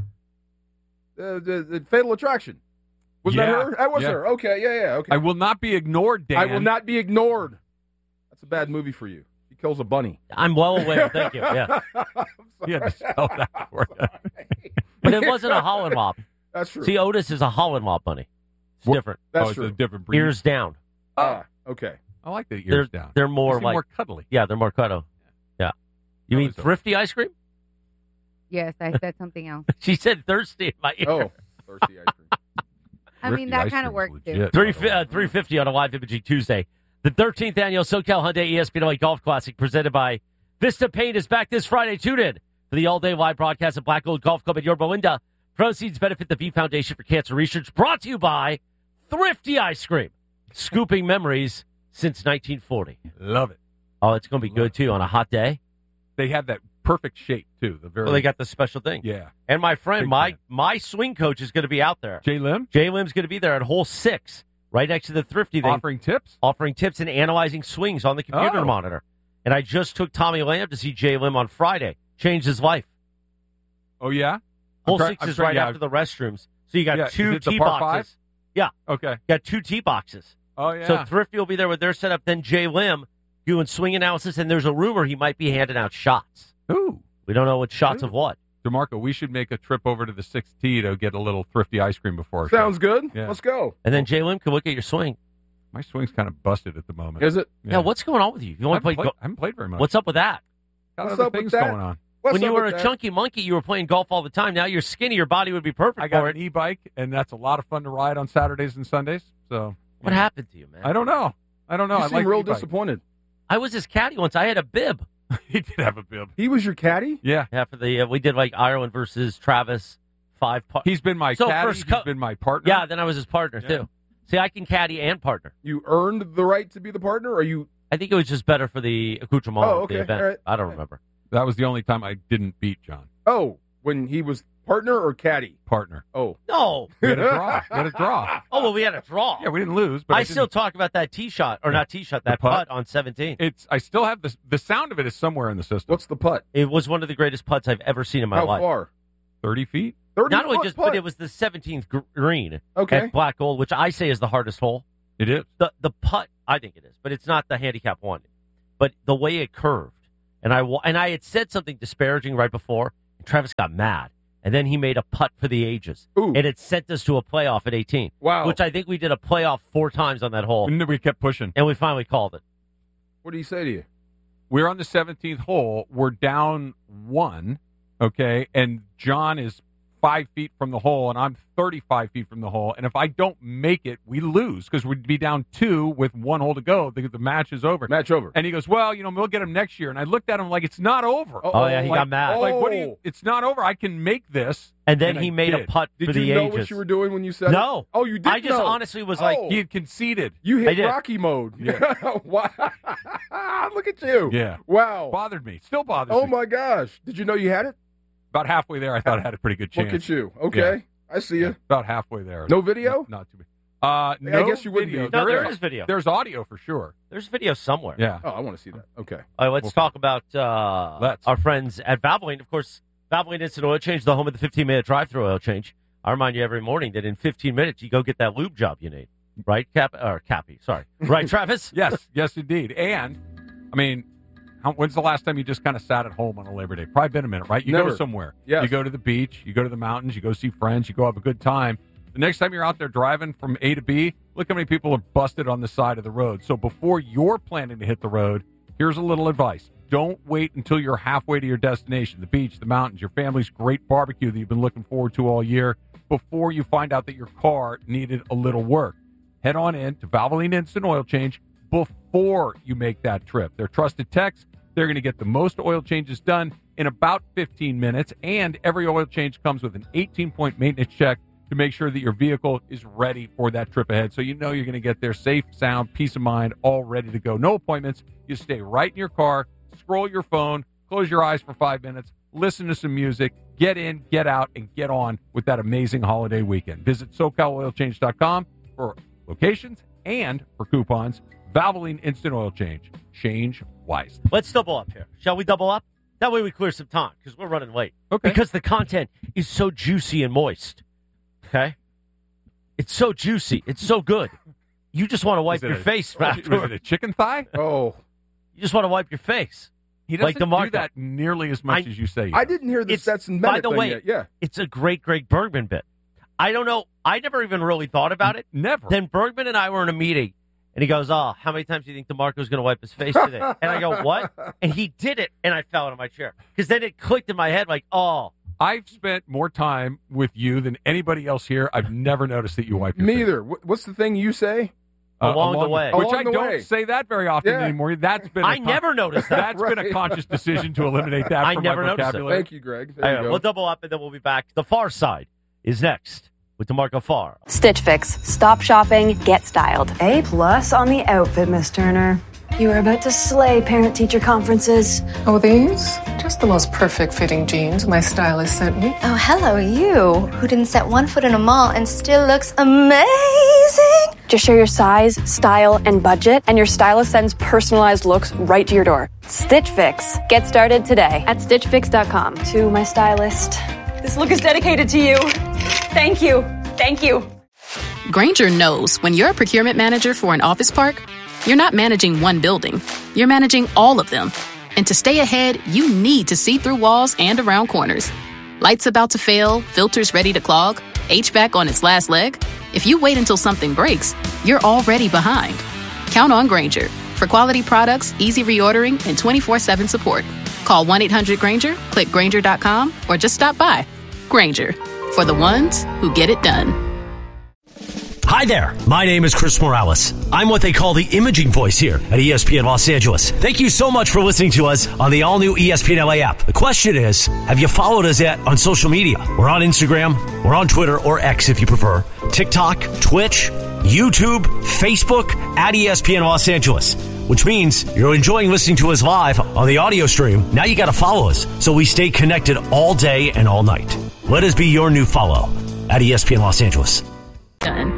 the Fatal Attraction? Was that Yeah. her? That was Yeah. her. Okay, yeah, okay. I will not be ignored, Dan. I will not be ignored. That's a bad movie for you. He kills a bunny. I'm well aware. Thank you. Yeah. He had to spell that for you. But it wasn't a Holland Mop. That's true. See, Otis is a Holland Mop bunny. It's different. That's it's true. a different breed. Ears down. Okay. I like the They're, ears down. they're more They seem like more cuddly. Yeah, they're more cuddly. Yeah. You mean Those are- thrifty ice cream? Yes, I said something else. She said thirsty in my ear. Oh, thirsty ice cream. I mean, that kind of works too. 350 on a live imaging Tuesday. The 13th annual SoCal Hyundai ESPN Golf Classic presented by Vista Paint is back this Friday. Tune in for the all-day live broadcast at Black Gold Golf Club at Yorba Linda. Proceeds benefit the V Foundation for Cancer Research. Brought to you by Thrifty Ice Cream. Scooping memories since 1940. Love it. Oh, it's going to be good, too, on a hot day. They have that perfect shape too. The very Well, they got the special thing. yeah. And my friend, Big my swing coach is going to be out there. Jay Lim Jay Lim's going to be there at hole 6, right next to the Thrifty thing. offering tips. Offering tips and analyzing swings on the computer Oh. monitor. And I just took Tommy Lamb to see Jay Lim on Friday. Changed his life. Oh yeah. Hole 6 is right after the restrooms. So you got Yeah, two is it the tee par boxes. Yeah. Okay. You got 2 tee boxes. Oh yeah. So Thrifty will be there with their setup. Then Jay Lim doing swing analysis. And there's a rumor he might be handing out shots. Ooh. We don't know what shots of what. DeMarco, we should make a trip over to the 6th tee to get a little thrifty ice cream before our Sounds show. good. Yeah. Let's go. And then Jay Lim can look at your swing. My swing's kind of busted at the moment. Is it? Yeah, what's going on with you? You I want to haven't play? I haven't played very much. What's up with that? Got What's other up with things that? going on. What's When you up were with a that? chunky monkey, you were playing golf all the time. Now you're skinny. Your body would be perfect I got for an it. e-bike, and that's a lot of fun to ride on Saturdays and Sundays. So What happened to you, man? I don't know. You I seem like real e-bike. disappointed. I was his caddy once. I had a bib. He did have a bib. He was your caddy? Yeah. Yeah, for the we did like Ireland versus Travis 5. He's been my caddy. He's been my partner. Yeah, then I was his partner too. See, I can caddy and partner. You earned the right to be the partner, or you? I think it was just better for the accoutrement of the event. Right. I don't remember. That was the only time I didn't beat John. Oh, when he was partner or caddy? Partner. Oh. No. We had a draw. Oh, well, we had a draw. Yeah, we didn't lose. But I still talk about that tee shot, or not tee shot, that putt on 17. I still have the sound of it is somewhere in the system. What's the putt? It was one of the greatest putts I've ever seen in my life. How far? 30 feet? 30 Not only foot just, putt. but it was the 17th green Okay. at Black Gold, which I say is the hardest hole. It is. The putt, I think it is, but it's not the handicap one. But the way it curved, and I had said something disparaging right before, and Travis got mad. And then he made a putt for the ages. Ooh. And it sent us to a playoff at 18. Wow. Which I think we did a playoff 4 times on that hole. And then we kept pushing. And we finally called it. What did he say to you? We're on the 17th hole. We're down 1, okay? And John is 5 feet from the hole, and I'm 35 feet from the hole. And if I don't make it, we lose because we'd be down 2 with 1 hole to go. The match is over. Match over. And he goes, well, we'll get him next year. And I looked at him like, it's not over. Oh, yeah, he got mad. Like, what do you? It's not over. I can make this. And then I he made a did. putt for the ages. Did you know what you were doing when you said it? No. Oh, you did I just know. honestly was like, He had conceded. You I hit did. Rocky mode. Yeah. Wow. Look at you. Yeah. Wow. Bothered me. Still bothers Oh, me. my gosh. Did you know you had it? About halfway there, I thought I had a pretty good chance. Look at you. Okay. Yeah. I see you. About halfway there. No video? Not too bad. No, I guess you wouldn't video. be. No, there is video. There's audio for sure. There's video somewhere. Yeah. Oh, I want to see that. Okay. All right, let's talk about our friends at Valvoline. Of course, Valvoline Instant Oil Change, the home of the 15-minute drive-through oil change. I remind you every morning that in 15 minutes, you go get that lube job you need. Right, Cappy? Sorry. Right, Travis? Yes, indeed. And, I mean, when's the last time you just kind of sat at home on a Labor Day? Probably been a minute, right? You Never. go somewhere. Yes. You go to the beach. You go to the mountains. You go see friends. You go have a good time. The next time you're out there driving from A to B, look how many people are busted on the side of the road. So before you're planning to hit the road, here's a little advice. Don't wait until you're halfway to your destination, the beach, the mountains, your family's great barbecue that you've been looking forward to all year, before you find out that your car needed a little work. Head on in to Valvoline Instant Oil Change before you make that trip. Their trusted techs, they're going to get the most oil changes done in about 15 minutes, and every oil change comes with an 18-point maintenance check to make sure that your vehicle is ready for that trip ahead. So you know you're going to get there safe, sound, peace of mind, all ready to go. No appointments. You stay right in your car, scroll your phone, close your eyes for 5 minutes, listen to some music, get in, get out, and get on with that amazing holiday weekend. Visit SoCalOilChange.com for locations and for coupons. Valvoline Instant Oil Change. Change wisely. Let's double up here. Shall we double up? That way we clear some time because we're running late. Okay. Because the content is so juicy and moist. Okay? It's so juicy. It's so good. You just want to wipe your face after. Was it a chicken thigh? Oh. You just want to wipe your face. He doesn't like do that nearly as much as you say. I didn't hear the Stetson Bennett By the thing way, yet. Yeah. it's a great Greg Bergman bit. I don't know. I never even really thought about it. Never. Then Bergman and I were in a meeting, and he goes, "Oh, how many times do you think DeMarco's going to wipe his face today?" And I go, "What?" And he did it, and I fell out of my chair because then it clicked in my head like, "Oh." I've spent more time with you than anybody else here. I've never noticed that you wipe your Me face. either. What's the thing you say? Along the way. Which Along I the don't way. say that very often Yeah. anymore. That's been I never noticed that. That's been a conscious decision to eliminate that I from never my noticed it. vocabulary. Thank you, Greg. There All you right, go. we'll double up, and then we'll be back. The Far Side is next with DeMarco Farr. Stitch Fix. Stop shopping, get styled. A+ on the outfit, Miss Turner. You are about to slay parent-teacher conferences. Oh, these? Just the most perfect fitting jeans my stylist sent me. Oh, hello, you, who didn't set one foot in a mall and still looks amazing. Just share your size, style, and budget, and your stylist sends personalized looks right to your door. Stitch Fix. Get started today at StitchFix.com. To my stylist. This look is dedicated to you. Thank you. Thank you. Grainger knows when you're a procurement manager for an office park, you're not managing one building. You're managing all of them. And to stay ahead, you need to see through walls and around corners. Lights about to fail, filters ready to clog, HVAC on its last leg. If you wait until something breaks, you're already behind. Count on Grainger for quality products, easy reordering, and 24/7 support. Call 1-800-GRAINGER, click Grainger.com, or just stop by. Grainger, for the ones who get it done. Hi there. My name is Chris Morales. I'm what they call the imaging voice here at ESPN Los Angeles. Thank you so much for listening to us on the all-new ESPN LA app. The question is, have you followed us yet on social media? We're on Instagram, we're on Twitter, or X if you prefer, TikTok, Twitch, YouTube, Facebook, at ESPN Los Angeles. Which means you're enjoying listening to us live on the audio stream. Now you got to follow us so we stay connected all day and all night. Let us be your new follow at ESPN Los Angeles. Done.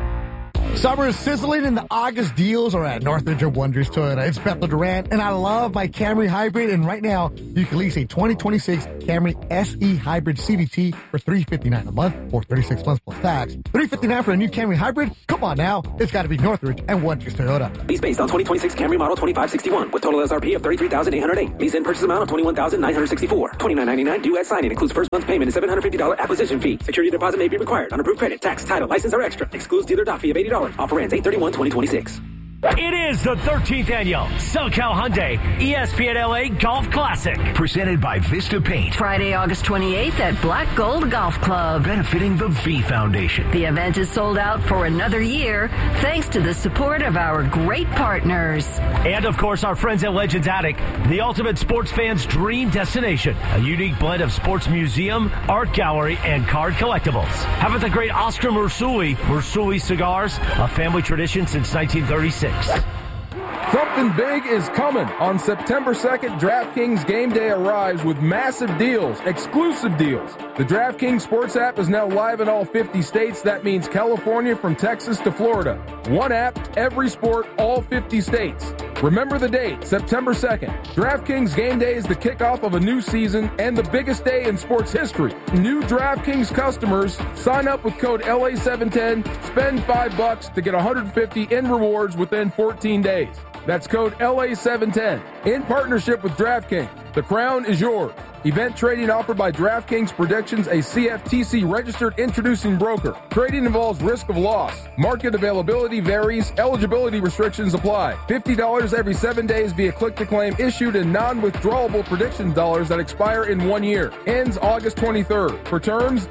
Summer is sizzling and the August deals are at Northridge or Wonders Toyota. It's Bethel Durant, and I love my Camry Hybrid. And right now, you can lease a 2026 Camry SE Hybrid CVT for $359 a month or 36 months plus tax. $359 for a new Camry Hybrid? Come on now. It's got to be Northridge and Wonders Toyota. Lease based on 2026 Camry model 2561 with total SRP of $33,808. Lease in purchase amount of $21,964. $29.99 due at signing. Includes first month's payment and $750 acquisition fee. Security deposit may be required. On approved credit, tax, title, license, or extra. Excludes dealer doc fee of $80. Offer ends 8/31/2026. It is the 13th annual SoCal Hyundai ESPN LA Golf Classic. Presented by Vista Paint. Friday, August 28th at Black Gold Golf Club. Benefiting the V Foundation. The event is sold out for another year thanks to the support of our great partners. And, of course, our friends at Legends Attic, the ultimate sports fan's dream destination. A unique blend of sports museum, art gallery, and card collectibles. How about the great Oscar Marsuli Cigars, a family tradition since 1936. Something big is coming. On September 2nd, DraftKings Game Day arrives with massive deals, exclusive deals. The DraftKings Sports app is now live in all 50 states. That means California from Texas to Florida. One app, every sport, all 50 states. Remember the date, September 2nd. DraftKings Game Day is the kickoff of a new season and the biggest day in sports history. New DraftKings customers sign up with code LA710, spend $5 to get $150 in rewards within 14 days. That's code LA710 in partnership with DraftKings. The crown is yours. Event trading offered by DraftKings Predictions, a CFTC registered introducing broker. Trading involves risk of loss. Market availability varies. Eligibility restrictions apply. $50 every 7 days via click-to-claim issued in non-withdrawable prediction dollars that expire in 1 year. Ends August 23rd. For terms,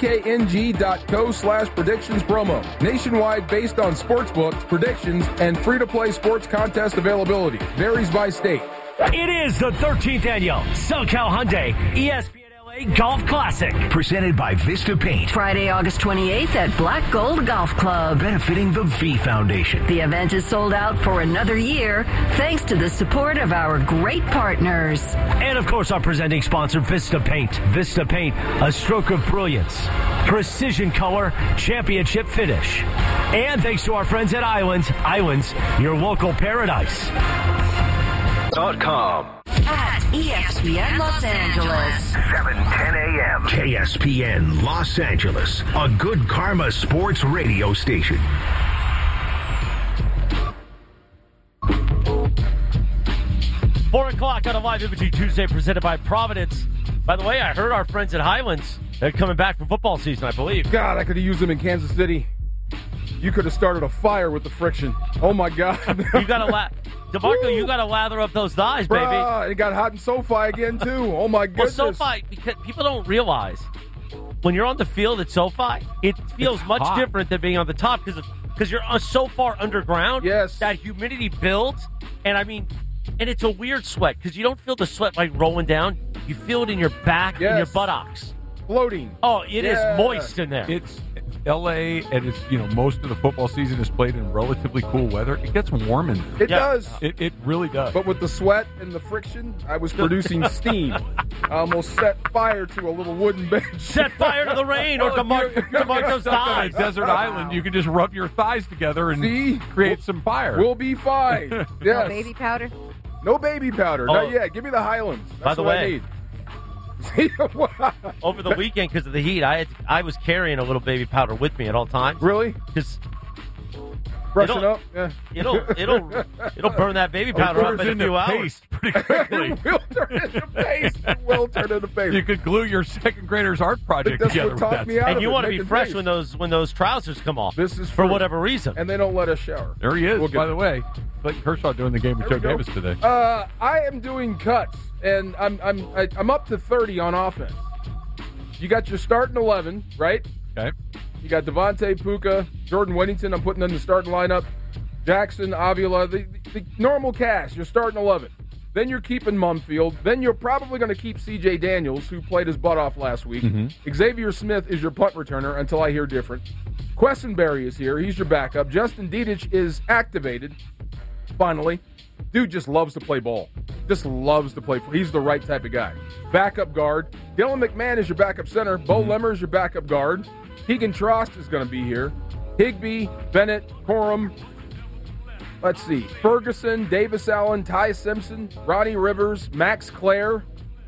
dkng.co/predictions promo. Nationwide based on sportsbook, predictions, and free-to-play sports contest availability. Varies by state. It is the 13th annual SoCal Hyundai ESPN LA Golf Classic. Presented by Vista Paint. Friday, August 28th at Black Gold Golf Club. Benefiting the V Foundation. The event is sold out for another year thanks to the support of our great partners. And, of course, our presenting sponsor, Vista Paint. Vista Paint, a stroke of brilliance, precision color, championship finish. And thanks to our friends at Islands. Islands, your local paradise. .com. At ESPN Los Angeles. 7:10 a.m. KSPN Los Angeles, a Good Karma sports radio station. Four o'clock on a live imaging Tuesday presented by Providence. By the way, I heard our friends at Highlands, they're coming back for football season, I believe. God, I could have used them in Kansas City. You could have started a fire with the friction. Oh, my God. You got to DeMarco, you got to lather up those thighs, baby. It got hot in SoFi again, too. Oh, my goodness. Well, SoFi, because people don't realize, when you're on the field at SoFi, it feels much different than being on the top because you're so far underground. Yes. That humidity builds. And, I mean, and it's a weird sweat because you don't feel the sweat like rolling down. You feel it in your back and your buttocks. Floating. Oh, it is moist in there. It's L.A. and it's, most of the football season is played in relatively cool weather. It gets warm in there. It does. It really does. But with the sweat and the friction, I was producing steam. I almost set fire to a little wooden bench. Set fire to the rain or DeMarco's thighs. On a desert island, you can just rub your thighs together and create some fire. We'll be fine. Yes. No baby powder? No baby powder. Not yet. Give me the Highlands. That's by the what way, I need. Over the weekend, because of the heat, I was carrying a little baby powder with me at all times. Really? Because brushing up, yeah. It'll burn that baby powder up in a few hours. Paste pretty quickly. It will turn into paste. It will turn into paste. You could glue your second grader's art project together with that. And you want to be fresh when those trousers come off. This is for whatever reason. And they don't let us shower. There he is. By the way, Clayton Kershaw doing the game with Joe Davis today. I am doing cuts, and I'm up to 30 on offense. You got your starting 11, right? Okay. You got Devontae, Puka, Jordan Whittington, I'm putting in the starting lineup. Jackson, Avila, the normal cast. You're starting 11. Then you're keeping Mumfield. Then you're probably going to keep C.J. Daniels, who played his butt off last week. Mm-hmm. Xavier Smith is your punt returner until I hear different. Quessenberry is here. He's your backup. Justin Dedich is activated, finally. Dude just loves to play ball. Just loves to play. He's the right type of guy. Backup guard. Dylan McMahon is your backup center. Bo Lemmer is your backup guard. Keegan Trost is going to be here. Higbee, Bennett, Corum. Let's see. Ferguson, Davis Allen, Ty Simpson, Ronnie Rivers, Max Clare.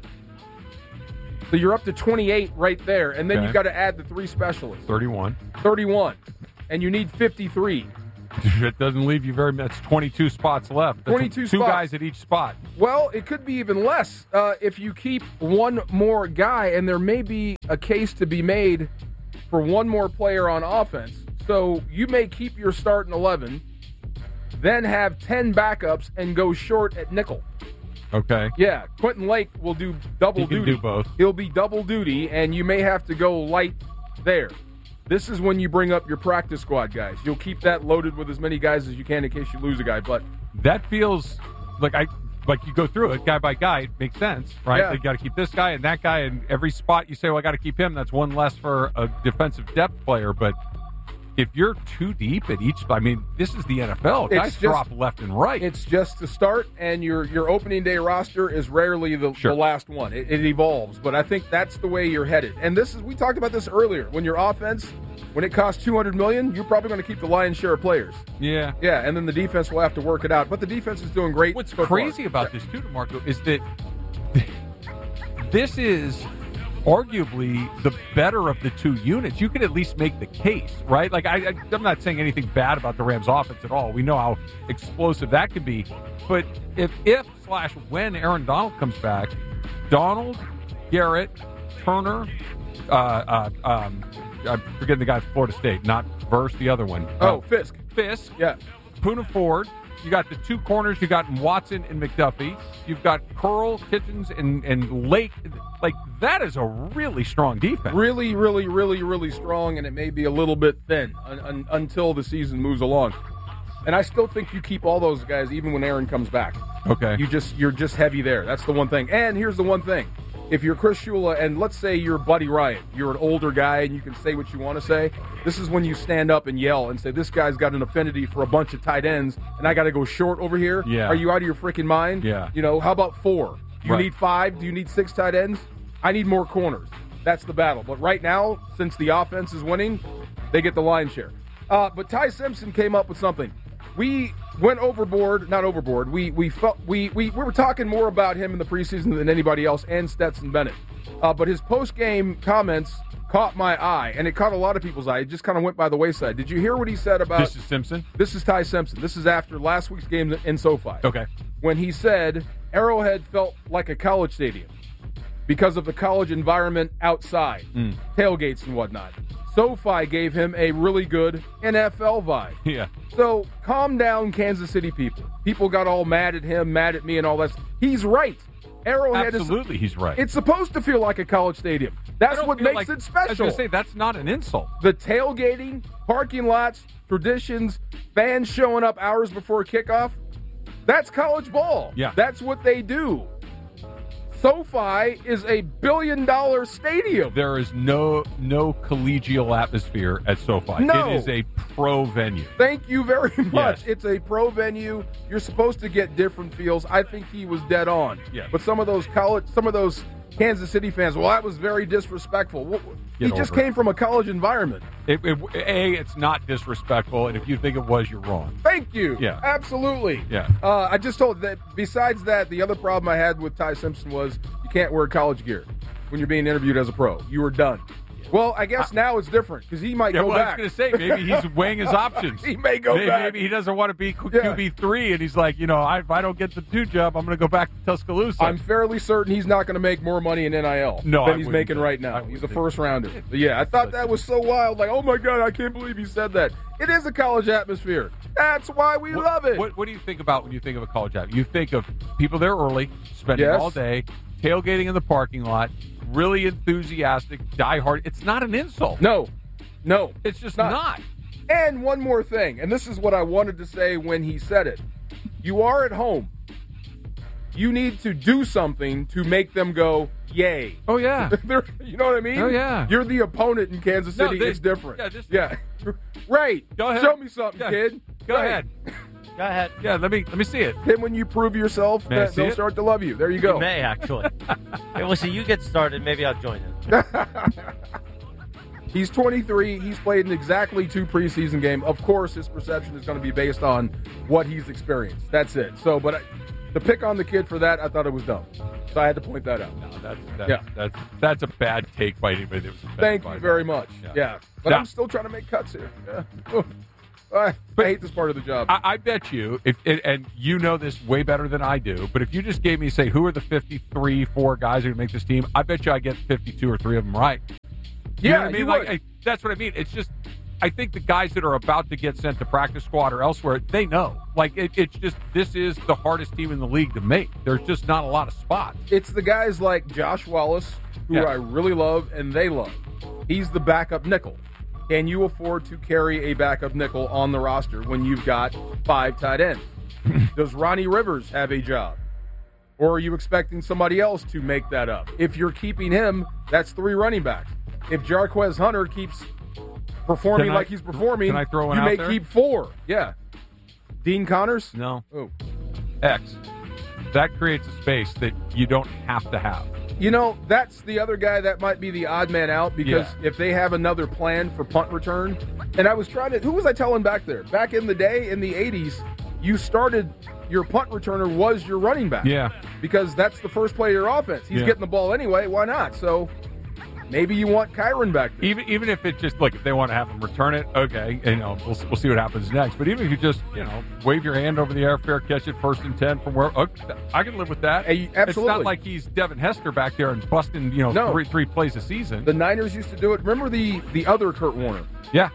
So you're up to 28 right there. And then you've got to add the 3 specialists. 31. And you need 53. It doesn't leave you very much. 22 spots left. That's 22 spots. 2 guys at each spot. Well, it could be even less if you keep one more guy, and there may be a case to be made for one more player on offense. So you may keep your starting 11, then have 10 backups and go short at nickel. Okay. Yeah, Quentin Lake will do double duty. He can do both. He'll be double duty, and you may have to go light there. This is when you bring up your practice squad guys. You'll keep that loaded with as many guys as you can in case you lose a guy. But that feels like you go through it guy by guy. It makes sense, right? Yeah. You got to keep this guy and that guy, and every spot you say, well, I got to keep him. That's one less for a defensive depth player. But if you're too deep at each, I mean, this is the NFL. Guys drop left and right. It's just to start, and your opening day roster is rarely the last one. It evolves, but I think that's the way you're headed. And we talked about this earlier. When your offense, when it costs $200 million, you're probably going to keep the lion's share of players. Yeah. Yeah, and then the defense will have to work it out. But the defense is doing great. What's crazy about this, too, DeMarco, is that this is arguably the better of the 2 units. You could at least make the case, right? Like, I'm not saying anything bad about the Rams offense at all. We know how explosive that can be. But when Aaron Donald comes back, Donald, Garrett, Turner, I'm forgetting the guy from Florida State, not Verse, the other one. Fisk. Yeah. Poona Ford. You got the 2 corners. You got Watson and McDuffie. You've got Curl, Kitchens, and Lake. Like, that is a really strong defense. Really, really, really, really strong, and it may be a little bit thin until the season moves along. And I still think you keep all those guys even when Aaron comes back. Okay. You're just heavy there. That's the one thing. And here's the one thing. If you're Chris Shula, and let's say you're Buddy Ryan, you're an older guy and you can say what you want to say, this is when you stand up and yell and say, this guy's got an affinity for a bunch of tight ends, and I got to go short over here? Yeah. Are you out of your freaking mind? Yeah. How about 4? Do you need 5? Do you need 6 tight ends? I need more corners. That's the battle. But right now, since the offense is winning, they get the lion's share. But Ty Simpson came up with something. We went not overboard. We were talking more about him in the preseason than anybody else, and Stetson Bennett. But his post-game comments caught my eye, and it caught a lot of people's eye. It just kind of went by the wayside. Did you hear what he said about... This is Simpson? This is Ty Simpson. This is after last week's game in SoFi. Okay. When he said Arrowhead felt like a college stadium because of the college environment outside, tailgates and whatnot. SoFi gave him a really good NFL vibe. Yeah. So calm down, Kansas City people. People got all mad at him, mad at me, and all that. He's right. Arrowhead Absolutely, he's right. It's supposed to feel like a college stadium. That's what makes it special. I was going to say, that's not an insult. The tailgating, parking lots, traditions, fans showing up hours before kickoff, that's college ball. Yeah. That's what they do. SoFi is a billion-dollar stadium. There is no collegial atmosphere at SoFi. No. It is a pro venue. Thank you very much. Yes. It's a pro venue. You're supposed to get different feels. I think he was dead on. Yeah. But some of those Kansas City fans, well, that was very disrespectful. He just came from a college environment. It's not disrespectful, and if you think it was, you're wrong. Thank you. Yeah. Absolutely. Yeah. I just told that besides that, the other problem I had with Ty Simpson was you can't wear college gear when you're being interviewed as a pro. You were done. Well, I guess now it's different because he might go back. I was going to say, maybe he's weighing his options. He may go back. Maybe he doesn't want to be QB3, and he's like, if I don't get the 2 job, I'm going to go back to Tuscaloosa. I'm fairly certain he's not going to make more money in NIL than he's making right now. He's a first-rounder. But yeah, I thought that was so wild. Like, oh, my God, I can't believe he said that. It is a college atmosphere. That's why we love it. What do you think about when you think of a college atmosphere? You think of people there early, spending all day, tailgating in the parking lot, really enthusiastic, diehard. It's not an insult. No. It's just not. And one more thing, and this is what I wanted to say when he said it. You are at home. You need to do something to make them go, yay. Oh, yeah. You know what I mean? Oh, yeah. You're the opponent in Kansas City. It's different. Yeah. Right. Go ahead. Show me something, kid. Go ahead. Go ahead. Yeah, let me see it. Then when you prove yourself, they'll start to love you. There you go. You may, actually. Hey, we'll see. You get started. Maybe I'll join in. He's 23. He's played in exactly 2 preseason games. Of course, his perception is going to be based on what he's experienced. That's it. So, but the pick on the kid for that, I thought it was dumb. So I had to point that out. No, that's a bad take by anybody that was offended. Thank you very much. Yeah. But I'm still trying to make cuts here. Yeah. I hate this part of the job. I bet you, and you know this way better than I do, but if you just gave me, say, who are the 4 guys who would make this team, I bet you I get 52 or 3 of them right. You know what I mean? Like, that's what I mean. It's just, I think the guys that are about to get sent to practice squad or elsewhere, they know. Like, it's just, this is the hardest team in the league to make. There's just not a lot of spots. It's the guys like Josh Wallace, who I really love and they love. He's the backup nickel. Can you afford to carry a backup nickel on the roster when you've got 5 tight ends? Does Ronnie Rivers have a job? Or are you expecting somebody else to make that up? If you're keeping him, that's 3 running backs. If Jarquez Hunter keeps performing like he's performing, can I throw one you out may there? keep 4. Yeah. Dean Connors? No. Oh. X. That creates a space that you don't have to have. You know, that's the other guy that might be the odd man out because if they have another plan for punt return, and I was trying to, who was I telling back there? Back in the day, in the 80s, you started, your punt returner was your running back. Yeah. Because that's the first play of your offense. He's getting the ball anyway, why not? So maybe you want Kyron back there. Even if it just, look, if they want to have him return it, okay, we'll see what happens next. But even if you just, wave your hand over the air, fair catch it, 1st and 10 from where, I can live with that. Absolutely. It's not like he's Devin Hester back there and busting, three plays a season. The Niners used to do it. Remember the other Kurt Warner? Yeah.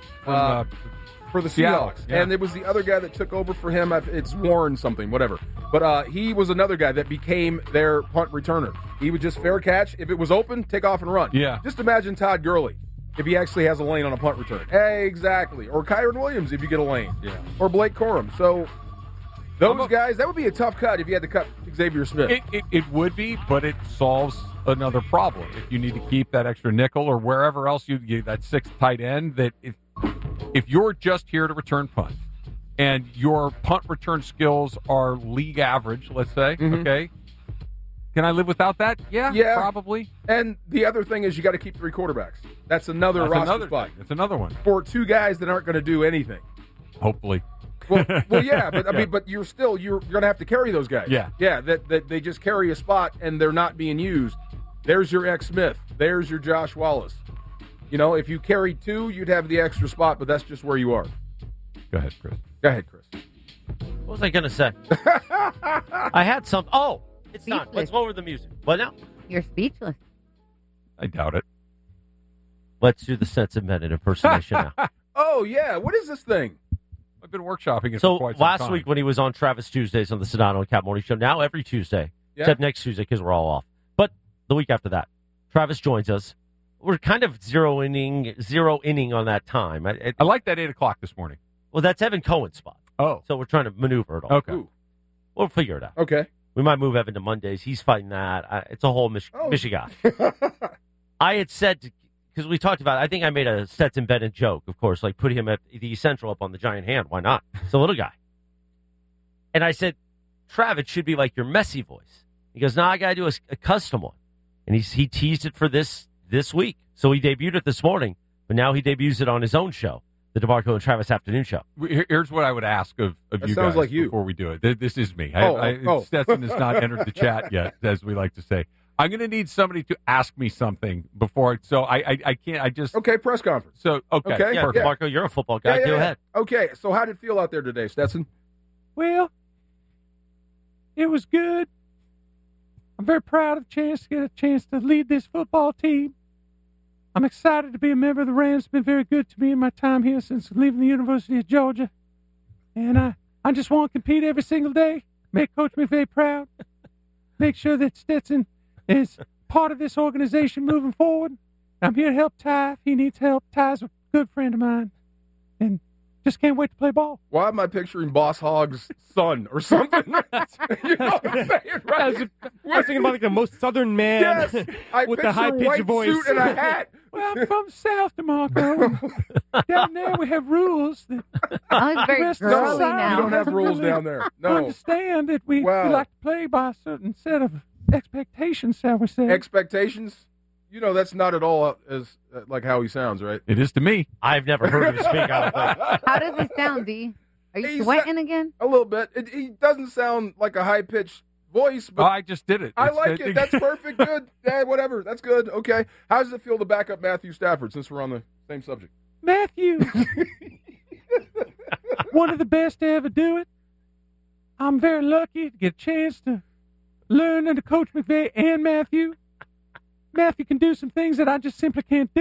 For the Seahawks. And it was the other guy that took over for him. It's Warren something, whatever. But he was another guy that became their punt returner. He would just fair catch. If it was open, take off and run. Yeah. Just imagine Todd Gurley if he actually has a lane on a punt return. Exactly. Or Kyron Williams if you get a lane. Yeah. Or Blake Corum. So those guys, that would be a tough cut if you had to cut Xavier Smith. It would be, but it solves another problem. If you need to keep that extra nickel or wherever else you that 6th tight end, that if you're just here to return punts and your punt return skills are league average, let's say, okay, can I live without that? Yeah, probably. And the other thing is you got to keep 3 quarterbacks. That's another roster spot. That's another one. For 2 guys that aren't going to do anything. Hopefully. Well, yeah, but I mean, but you're going to have to carry those guys. Yeah. That they just carry a spot and they're not being used. There's your X Smith. There's your Josh Wallace. If you carried 2, you'd have the extra spot, but that's just where you are. Go ahead, Chris. What was I going to say? I had some. Oh, it's not. Let's lower the music. What now? You're speechless. I doubt it. Let's do the Sense of Men impersonation now. Oh, yeah. What is this thing? I've been workshopping it so for quite some time. last week when he was on Travis Tuesdays on the Sedano and Cap Morning Show, now every Tuesday, except next Tuesday because we're all off. But the week after that, Travis joins us. We're kind of zero inning on that time. I like that 8 o'clock this morning. Well, that's Evan Cohen's spot. Oh. So we're trying to maneuver it all. Okay. Ooh. We'll figure it out. Okay. We might move Evan to Mondays. He's fighting that. It's a whole Michigan. I had said, because we talked about it, I think I made a Stetson Bennett joke, of course, like put him at the Central up on the giant hand. Why not? It's a little guy. And I said, Travis should be like your messy voice. He goes, no, I got to do a custom one. And he teased it for this week. So he debuted it this morning, but now he debuts it on his own show, the DeMarco and Travis Afternoon Show. Here's what I would ask of you guys like you. before we do it. This is me. Oh. Stetson has not entered the chat yet, as we like to say. I'm going to need somebody to ask me something before. So I can't. I just okay. Press conference. So okay. Yeah, Marco, you're a football guy. Go ahead. Okay. So how did it feel out there today, Stetson? Well, it was good. I'm very proud of the chance to get a chance to lead this football team. I'm excited to be a member of the Rams. It's been very good to me in my time here since leaving the University of Georgia. And I just want to compete every single day, make Coach McVay proud, make sure that Stetson is part of this organization moving forward. I'm here to help Ty if he needs help. Ty's a good friend of mine. And Just can't wait to play ball. Why am I picturing Boss Hogg's son or something? You know what I'm saying, right? I was thinking about like the most southern man Yes, I with picture a high-pitched white voice. suit and a hat. Well, I'm from South, DeMarco. Down there we have rules that Oh, it's very the rest of girly society now. You don't have doesn't rules really down there. No. understand that we Wow. like to play by a certain set of expectations, shall we say. Expectations? You know, that's not at all as like how he sounds, right? It is to me. I've never heard him speak. I don't think. How does it sound, D? Are you He's sweating again? A little bit. He doesn't sound like a high-pitched voice, but I just did it. I It's- like it. That's perfect. Good. Yeah, whatever. That's good. Okay. How does it feel to back up Matthew Stafford, since we're on the same subject? Matthew, one of the best to ever do it. I'm very lucky to get a chance to learn under Coach McVay and Matthew. Matthew can do some things that I just simply can't do.